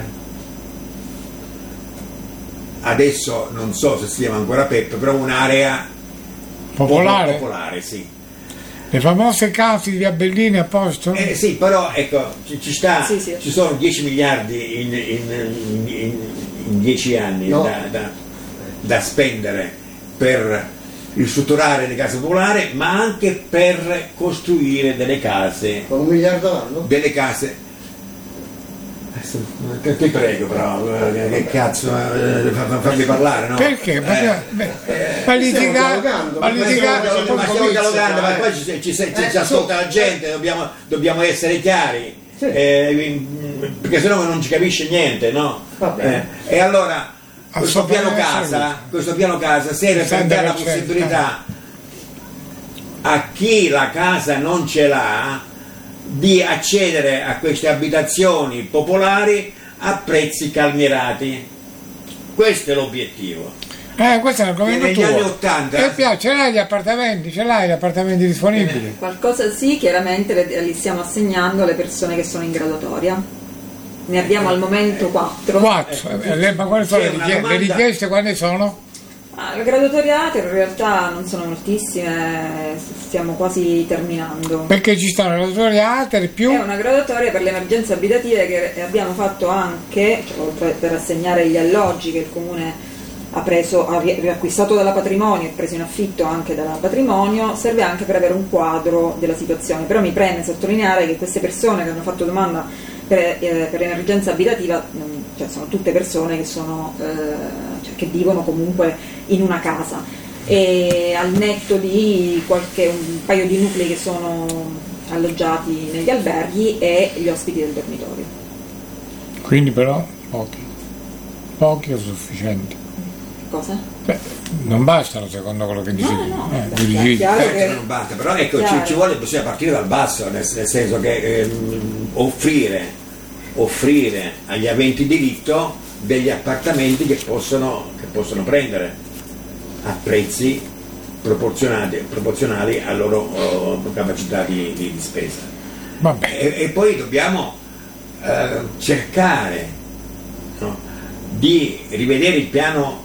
adesso non so se si chiama ancora P E P, però un'area Popolare? popolare, sì. Le famose case di Abellini a posto? Eh, sì, però ecco, ci, ci sta, Sì, sì. ci sono dieci miliardi in, in, in, in, in dieci anni No. da, da, da spendere per ristrutturare le case popolari, ma anche per costruire delle case, Con un miliardo all'anno? delle case. Adesso, Ti ti prego però, eh, che cazzo, eh, fa- fa- fammi parlare, no? Perché? Perché beh, ma litigare, dialogando, ma ma stiamo litigare, dialogando, Ma ma stiamo comizio, dialogando, ma eh. poi ci, ci, ci, ci Eh, ascolta su. la gente, dobbiamo, dobbiamo essere chiari, Sì. eh, perché sennò non ci capisce niente, no? Va bene. Eh, e allora questo Assolutamente piano casa, questo piano casa serve per dare la sessanta per cento, possibilità a chi la casa non ce l'ha di accedere a queste abitazioni popolari a prezzi calmierati. Questo è l'obiettivo. Eh, questo è un argomento Negli tuo. anni Ottanta- E piace, ce l'hai gli appartamenti, ce l'hai gli appartamenti disponibili. Qualcosa sì, chiaramente le- li stiamo assegnando alle persone che sono in graduatoria. Ne abbiamo al momento quattro. Quattro. Eh, le- ma quali sono C'è le una richieste? Le domanda- richieste quali sono? Ah, le graduatoriate in realtà non sono moltissime, stiamo quasi terminando. Perché ci stanno le autoriate e più. È una graduatoria per le emergenze abitative che abbiamo fatto anche, cioè, oltre per assegnare gli alloggi che il Comune ha preso, ha ri- riacquistato dalla Patrimonio e preso in affitto anche dalla Patrimonio, serve anche per avere un quadro della situazione. Però mi preme sottolineare che queste persone che hanno fatto domanda per, eh, per emergenza abitativa, non- cioè sono tutte persone che, sono, eh, cioè che vivono comunque in una casa, e al netto di qualche, un paio di nuclei che sono alloggiati negli alberghi e gli ospiti del dormitorio. Quindi però pochi. Pochi o sufficienti. Cosa? Beh, non bastano secondo quello che dici No, tu. no, Eh, beh, tu dici- chiaro. Certo, che- non batte, però ecco, ci, chiaro. ci vuole, bisogna partire dal basso, nel, nel senso che ehm, offrire, offrire agli aventi diritto degli appartamenti che possono, che possono prendere a prezzi proporzionati, proporzionali alla loro oh, capacità di, di- di spesa. Vabbè. E, e poi dobbiamo eh, cercare, no, di rivedere il piano,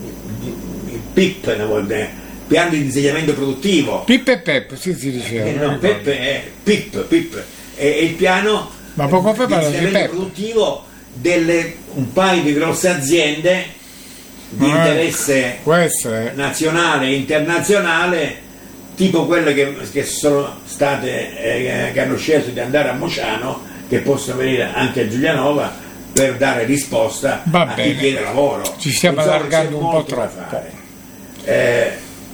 il P I P, una volta, piano di insediamento produttivo. Pip e Pep, sì, si diceva. Eh, non no, ricordo. P I P è P I P, P I P è, è il piano Ma poco fa di parlava di insediamento P E P. produttivo delle un paio di grosse aziende di Eh, interesse può essere. nazionale e internazionale, tipo quelle che, che sono state eh, che hanno scelto di andare a Mociano, che possono venire anche a Giulianova per dare risposta Va a chi bene. chiede lavoro. Ci stiamo Insomma, allargando c'è un po' molto da troppo. fare. Eh,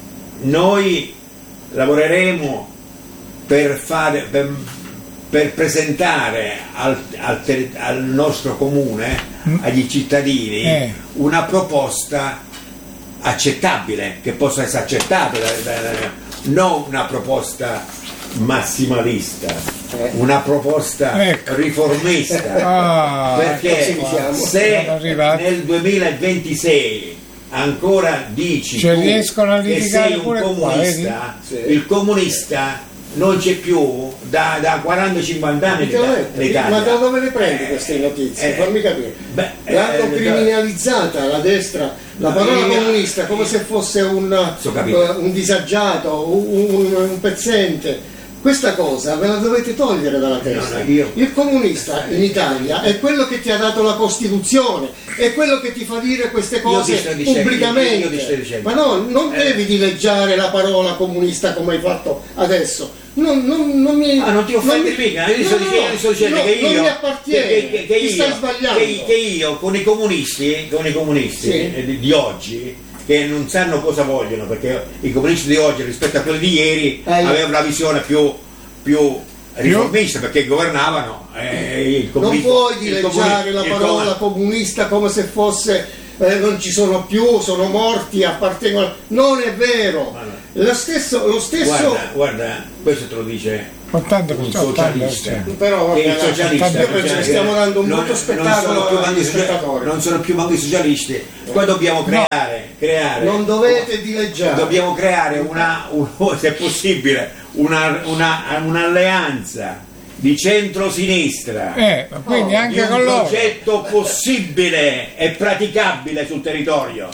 noi lavoreremo per fare per, per presentare al, al ter- al nostro comune, agli cittadini, Eh. una proposta accettabile, che possa essere accettata, da- da- da- non una proposta massimalista, Eh. una proposta Ecco. riformista, Ah, perché così siamo. se Siamo arrivati. nel duemilaventisei ancora dici Cioè, tu riescono a che litigare sei un pure qua, comunista, vedi? Sì. il comunista non c'è più da, da quaranta cinquanta anni in Veramente? Italia. Ma da dove le prendi queste notizie? Eh, Fammi capire. beh, L'hanno eh, criminalizzata la destra, la No, parola io- comunista, come se fosse un, So capito. eh, un disagiato, un, un- un pezzente, Questa cosa ve la dovete togliere dalla testa. No, no, io... Il comunista in Italia è quello che ti ha dato la Costituzione, è quello che ti fa dire queste cose dicendo, pubblicamente. io, io dicendo. Ma no, non eh. devi dileggiare la parola comunista come hai fatto adesso. Non, non, non mi, ah, non ti offendi mica, io ti sto dicendo no, che io non mi appartiene, che, che, che ti io, stai sbagliando. Che, che io con i comunisti, con i comunisti sì. di, di oggi, che non sanno cosa vogliono, perché i comunisti di oggi rispetto a quelli di ieri eh, avevano una visione più, più riformista, perché governavano eh, il comunismo. Non puoi dileggiare la parola comunista come se fosse eh, non ci sono più, sono morti, appartengono. Non è vero. Allora, lo stesso, lo stesso... Guarda, guarda, questo te lo dice ottanta, un ottanta, socialista. ottanta. Però Che il vabbè, socialista, io penso che stiamo dando un non, brutto spettacolo non sono più agli manchi spettatori. non sono più manchi socialisti. Qua dobbiamo creare, creare Non dovete dileggiare. dobbiamo creare una, un, se è possibile, una, una, un'alleanza di centro-sinistra, Eh, ma quindi di anche un con loro. progetto possibile e praticabile sul territorio.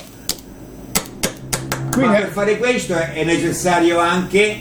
Quindi- Ma per fare questo è è necessario anche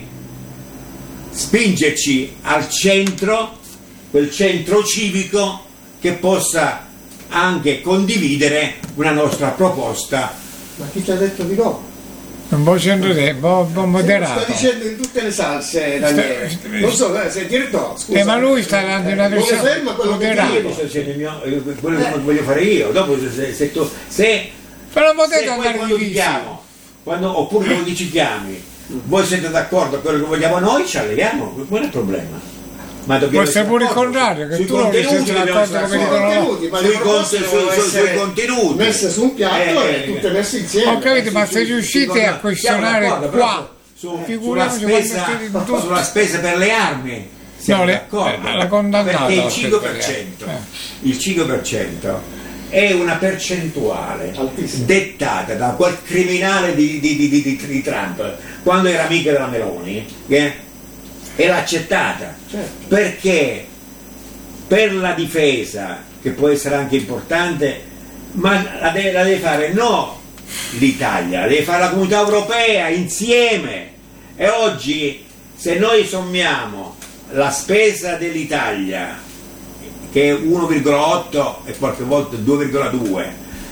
spingerci al centro, quel centro civico che possa anche condividere una nostra proposta. Ma chi ti ha detto di no? Un po' centro te, un po', un po' Sta moderato. dicendo in tutte le salse, Daniele. Sta- Non so, eh, se dire no, scusa. Eh, ma lui sta dando una Non versione ferma quello che moderata. Io dico. ti sto dicendo il mio- eh, quello che voglio fare io. Dopo se, se tu se, Però non potete se poi andare quando di ti chiamo, quando, oppure quando ci chiami, voi siete d'accordo con quello che vogliamo noi, ci alleghiamo, qual è il problema? Ma dobbiamo Può essere essere pure il d'accordo. contrario, che Sui tu non contenuti siete dobbiamo d'accordo essere come Sui dicono loro. contenuti, ma le Sui proposte conte- devono sui- sui- essere sui contenuti. messe su un piatto Eh, e tutte messe insieme. Ho capito, ma se riuscite a questionare Siamo d'accordo, qua, però su- sulla, figuriamoci spesa, quando siete in tutto. sulla spesa per le armi siamo No, le- d'accordo, eh, la condannata perché il la cinque spesa per per le cento armi. il cinque per cento è una percentuale Altissima. dettata da quel criminale di, di, di, di, di- di Trump quando era amica della Meloni, che e l'ha accettata Certo. perché per la difesa, che può essere anche importante, ma la deve, la deve fare no l'Italia, la deve fare la comunità europea insieme. E oggi se noi sommiamo la spesa dell'Italia, che è uno virgola otto e qualche volta due virgola due,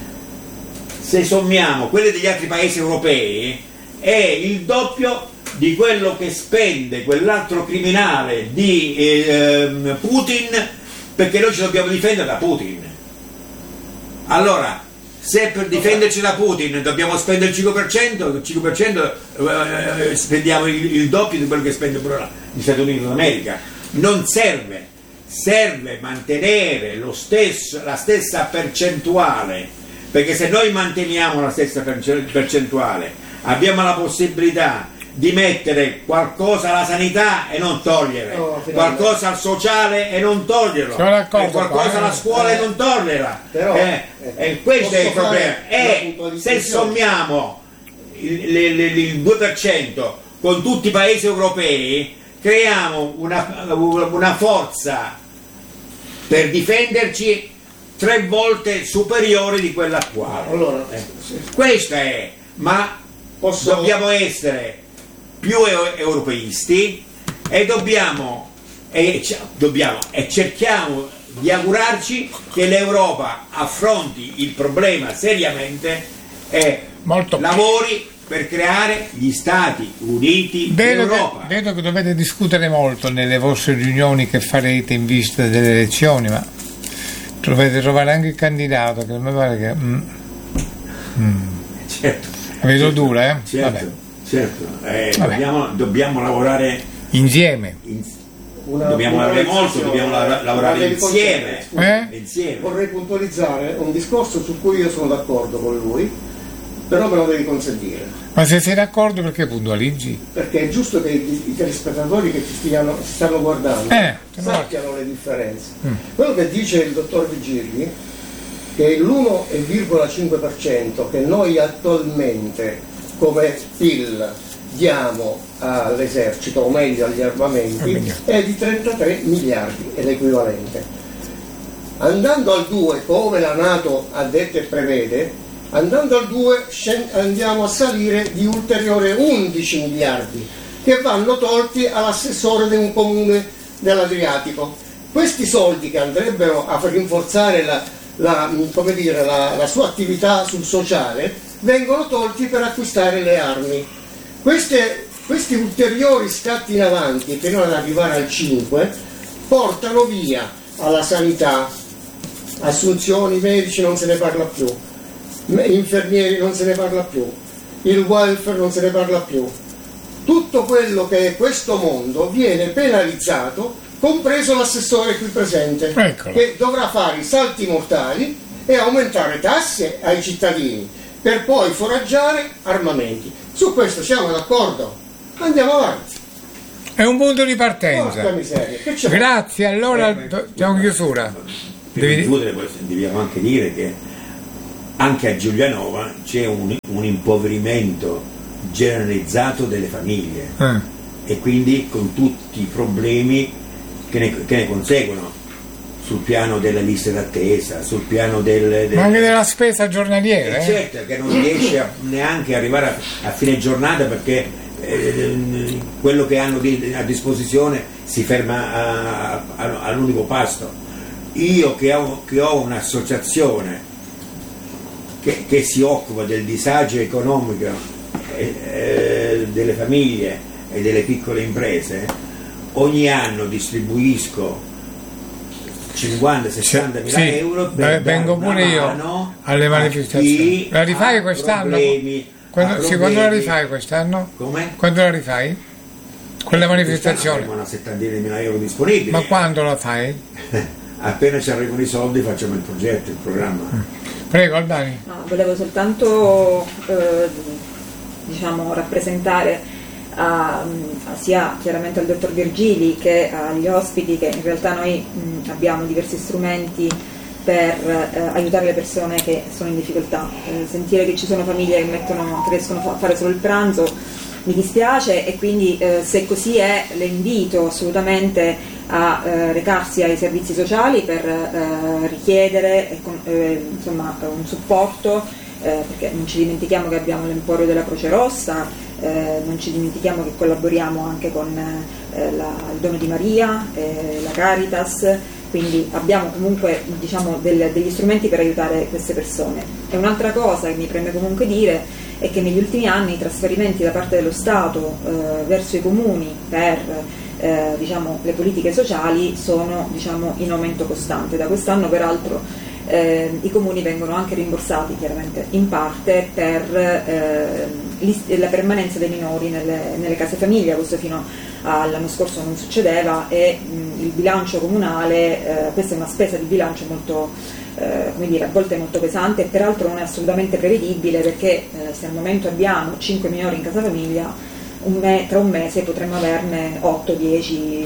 se sommiamo quelle degli altri paesi europei, è il doppio di quello che spende quell'altro criminale di eh, Putin, perché noi ci dobbiamo difendere da Putin. Allora, se per difenderci da Putin dobbiamo spendere il cinque per cento, il cinque per cento eh, spendiamo il, il doppio di quello che spende pure gli Stati Uniti d'America. Non serve, serve mantenere lo stesso, la stessa percentuale, perché se noi manteniamo la stessa percentuale abbiamo la possibilità di mettere qualcosa alla sanità e non togliere, Oh, qualcosa al sociale e non toglierlo, Sono d'accordo, e qualcosa qua, eh. alla scuola Eh. e non toglierla. Però, Eh, eh, e questo è il posso fare problema. una E puntualizzazione? se sommiamo il, il- il- il due per cento con tutti i paesi europei, creiamo una, una forza per difenderci tre volte superiore di quella attuale. Allora, Eh, sì. Questo è, ma Posso- dobbiamo essere più eu- europeisti e dobbiamo e, c- dobbiamo e cerchiamo di augurarci che l'Europa affronti il problema seriamente e Molto più. lavori per creare gli Stati Uniti Vedo d'Europa. che, vedo che dovete discutere molto nelle vostre riunioni che farete in vista delle elezioni, ma dovete trovare anche il candidato, che mi pare che mm, mm, Certo, la vedo dura, eh? certo, Vabbè. certo. Eh, Vabbè. dobbiamo, dobbiamo lavorare Insieme. in- Una dobbiamo lavorare molto, puntualizzazione, dobbiamo la- lavorare devi insieme. concedere, Eh? insieme. Vorrei puntualizzare un discorso su cui io sono d'accordo con lui, però me lo devi consentire, Ma se sei d'accordo perché puntualizzi? perché è giusto che i, i telespettatori che ci stiano, ci stanno guardando Eh, sappiano le differenze. Mm. Quello che dice il dottor Vigili, che l'uno virgola cinque per cento che noi attualmente come P I L diamo all'esercito, o meglio agli armamenti, è di trentatré miliardi, è l'equivalente. Andando al due, come la Nato ha detto e prevede, andando al due scen- andiamo a salire di ulteriore undici miliardi. che vanno tolti all'assessore di un comune dell'Adriatico. Questi soldi che andrebbero a rinforzare la, la, come dire, la, la sua attività sul sociale vengono tolti per acquistare le armi. Queste, questi ulteriori scatti in avanti, fino ad arrivare al cinque, portano via alla sanità, assunzioni medici non se ne parla più, infermieri non se ne parla più, il welfare non se ne parla più. Tutto quello che è questo mondo viene penalizzato, compreso l'assessore qui presente, Eccolo. che dovrà fare i salti mortali e aumentare tasse ai cittadini per poi foraggiare armamenti. Su questo siamo d'accordo? Andiamo avanti. È un punto di partenza. Porca miseria, che c'è? Grazie, allora siamo in chiusura. Per Devi- chiudere, poi dobbiamo anche dire che anche a Giulianova c'è un, un impoverimento generalizzato delle famiglie Eh. e quindi con tutti i problemi che ne, che ne conseguono sul piano delle liste d'attesa, sul piano del, del Ma anche della spesa giornaliera, eh, eh? certo, che non riesce a, neanche a arrivare a, a fine giornata perché eh, quello che hanno di, a disposizione si ferma a, a, all'unico pasto. Io che ho, che ho un'associazione che, che si occupa del disagio economico eh, eh, delle famiglie e delle piccole imprese, ogni anno distribuisco cinquanta sessanta mila Sì, euro beh, per vengo dare pure una io mano alle a manifestazioni. chi La rifai ha quest'anno? problemi, Quando, ha sì, quando la problemi. rifai quest'anno? Come? Quando la rifai? Quella manifestazione? Abbiamo una settantina di mila euro disponibili. Ma quando la fai? Appena ci arrivano i soldi facciamo il progetto, il programma. Prego, Albani. No, volevo soltanto eh, diciamo, rappresentare a, a sia chiaramente al dottor Virgili che agli ospiti che in realtà noi mh, abbiamo diversi strumenti per eh, aiutare le persone che sono in difficoltà. Eh, sentire che ci sono famiglie che, mettono, che riescono a fare solo il pranzo mi dispiace e quindi eh, se così è le invito assolutamente a eh, recarsi ai servizi sociali per eh, richiedere eh, con, eh, insomma, un supporto eh, perché non ci dimentichiamo che abbiamo l'Emporio della Croce Rossa, eh, non ci dimentichiamo che collaboriamo anche con eh, la, il Dono di Maria, eh, la Caritas, quindi abbiamo comunque diciamo, del, degli strumenti per aiutare queste persone. E un'altra cosa che mi preme comunque dire è che negli ultimi anni i trasferimenti da parte dello Stato eh, verso i comuni per eh, diciamo, le politiche sociali sono diciamo, in aumento costante. Da quest'anno peraltro eh, i comuni vengono anche rimborsati chiaramente in parte per eh, la permanenza dei minori nelle, nelle case famiglia. Questo fino all'anno scorso non succedeva e mh, il bilancio comunale, eh, questa è una spesa di bilancio molto Eh, come dire, a volte è molto pesante e peraltro non è assolutamente prevedibile perché eh, se al momento abbiamo cinque minori in casa famiglia, un me- tra un mese potremmo averne otto dieci,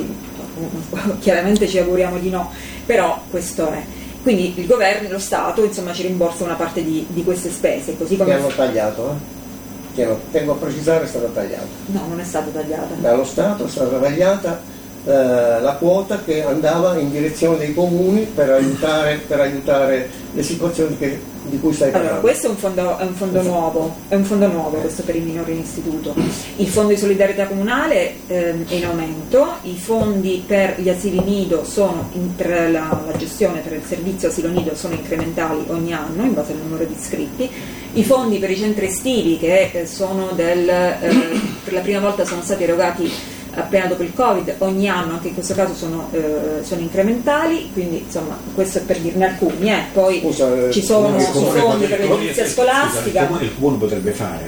chiaramente ci auguriamo di no, però questo è. Quindi il governo, lo Stato insomma ci rimborsa una parte di, di queste spese, così come... Che hanno tagliato, eh? Che hanno, tengo a precisare, è stata tagliata. No, non è stata tagliata. Dallo Stato è stata tagliata eh, la quota che andava in direzione dei comuni per aiutare, per aiutare le situazioni che, di cui stai parlando. Allora, questo è un fondo, è un fondo nuovo, è un fondo nuovo questo per i minori in istituto. Il fondo di solidarietà comunale ehm, è in aumento, i fondi per gli asili nido sono in, per la, la gestione per il servizio asilo nido sono incrementali ogni anno in base al numero di iscritti. I fondi per i centri estivi che eh, sono del, eh, per la prima volta sono stati erogati appena dopo il Covid, ogni anno anche in questo caso sono, eh, sono incrementali, quindi insomma questo è per dirne alcuni, eh. Poi Scusa, ci sono il i comune fondi per l'edilizia scolastica. Il comune, il comune potrebbe fare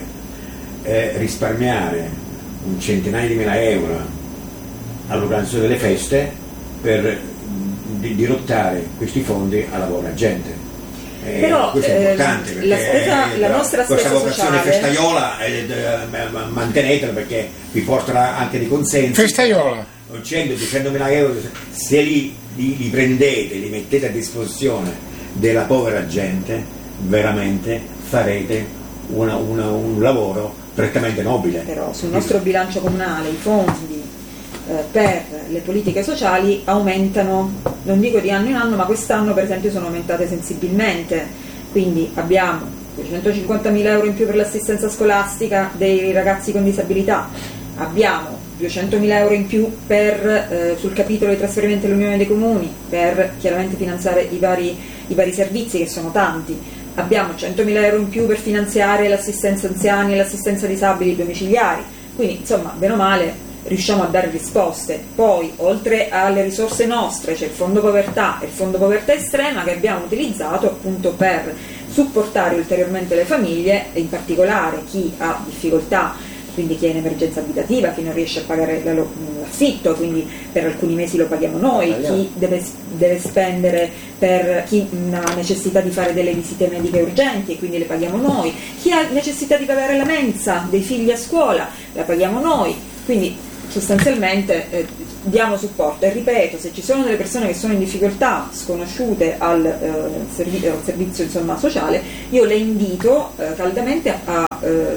eh, risparmiare un centinaio di mila euro all'organizzazione delle feste per di, dirottare questi fondi alla buona gente. Eh, Però, questo è eh, importante perché la spesa- eh, la nostra questa spesa vocazione sociale- festaiola eh, eh, mantenetela perché vi porterà anche dei consensi. Festaiola. cento duecento mila euro se li, li, li prendete, li mettete a disposizione della povera gente, veramente farete una, una, un lavoro prettamente nobile. Però sul nostro bilancio comunale i fondi eh, per le politiche sociali aumentano, non dico di anno in anno, ma quest'anno per esempio sono aumentate sensibilmente, quindi abbiamo duecentocinquantamila euro in più per l'assistenza scolastica dei ragazzi con disabilità, abbiamo duecentomila euro in più per, eh, sul capitolo dei trasferimenti all'Unione dei Comuni per chiaramente finanziare i vari, i vari servizi, che sono tanti. Abbiamo centomila euro in più per finanziare l'assistenza anziani e l'assistenza disabili domiciliari. Quindi insomma, bene o male, riusciamo a dare risposte. Poi, oltre alle risorse nostre, c'è il fondo povertà e il fondo povertà estrema, che abbiamo utilizzato appunto per supportare ulteriormente le famiglie, e in particolare chi ha difficoltà, quindi chi è in emergenza abitativa, chi non riesce a pagare l'affitto, quindi per alcuni mesi lo paghiamo noi, chi deve, deve spendere, per chi ha necessità di fare delle visite mediche urgenti e quindi le paghiamo noi, chi ha necessità di pagare la mensa dei figli a scuola, la paghiamo noi. Quindi sostanzialmente eh, diamo supporto, e ripeto, se ci sono delle persone che sono in difficoltà, sconosciute al, eh, servi- al servizio insomma, sociale, io le invito eh, caldamente a, a,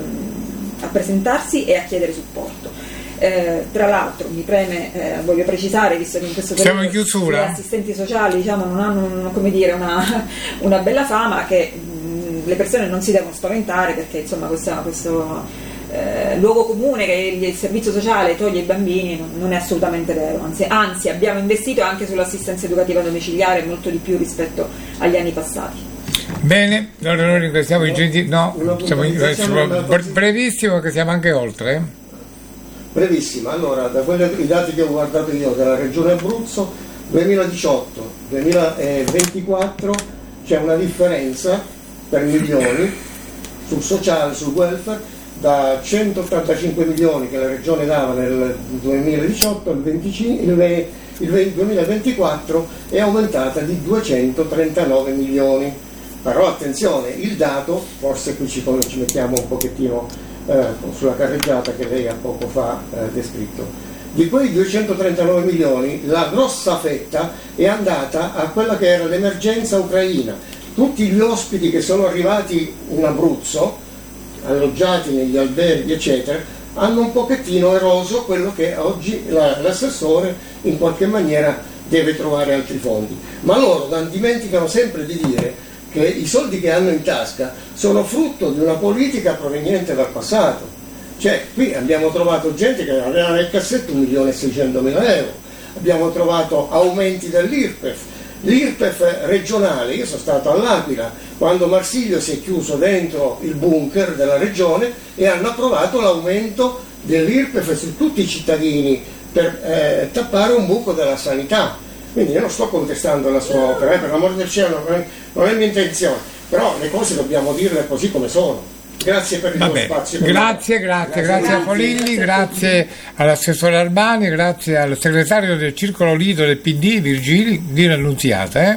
a presentarsi e a chiedere supporto. Eh, tra l'altro mi preme, eh, voglio precisare, visto che in questo periodo gli assistenti sociali diciamo, non hanno un, come dire, una, una bella fama, che mh, le persone non si devono spaventare, perché insomma questa, questo Eh, luogo comune che il servizio sociale toglie ai bambini non, non è assolutamente vero, anzi, anzi abbiamo investito anche sull'assistenza educativa domiciliare molto di più rispetto agli anni passati. Bene, allora noi ringraziamo i gentili, no, siamo, siamo brevissimo, che siamo anche oltre. Eh? Brevissima, allora da quelli, i dati che ho guardato io della Regione Abruzzo, duemiladiciotto duemilaventiquattro c'è una differenza per milioni sul sociale, sul welfare, da centottantacinque milioni che la Regione dava nel duemiladiciotto, il, venticinque, il, il duemilaventiquattro è aumentata di duecentotrentanove milioni. Però attenzione, il dato, forse qui ci, ci mettiamo un pochettino eh, sulla carreggiata che lei ha poco fa eh, descritto. Di quei duecentotrentanove milioni la grossa fetta è andata a quella che era l'emergenza ucraina. Tutti gli ospiti che sono arrivati in Abruzzo, alloggiati negli alberghi eccetera, hanno un pochettino eroso quello che oggi la, l'assessore in qualche maniera deve trovare altri fondi, ma loro non dimenticano sempre di dire che i soldi che hanno in tasca sono frutto di una politica proveniente dal passato. Cioè qui abbiamo trovato gente che aveva nel cassetto un milione e seicentomila euro, abbiamo trovato aumenti dell'Irpef, l'Irpef regionale. Io sono stato all'Aquila quando Marsiglio si è chiuso dentro il bunker della regione e hanno approvato l'aumento dell'Irpef su tutti i cittadini per eh, tappare un buco della sanità. Quindi io non sto contestando la sua opera, eh, per l'amor del cielo, non è, non è mia intenzione, però le cose dobbiamo dirle così come sono. Grazie per il tuo spazio. Grazie, grazie, grazie, grazie a Polilli, grazie all'assessore Albani, grazie al segretario del Circolo Lido del P D, Virgili, di Annunziata. Eh?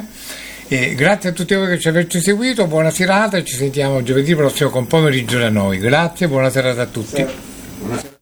E grazie a tutti voi che ci avete seguito, buona serata e ci sentiamo giovedì prossimo con Pomeriggio da Noi. Grazie, buona serata a tutti. Sì.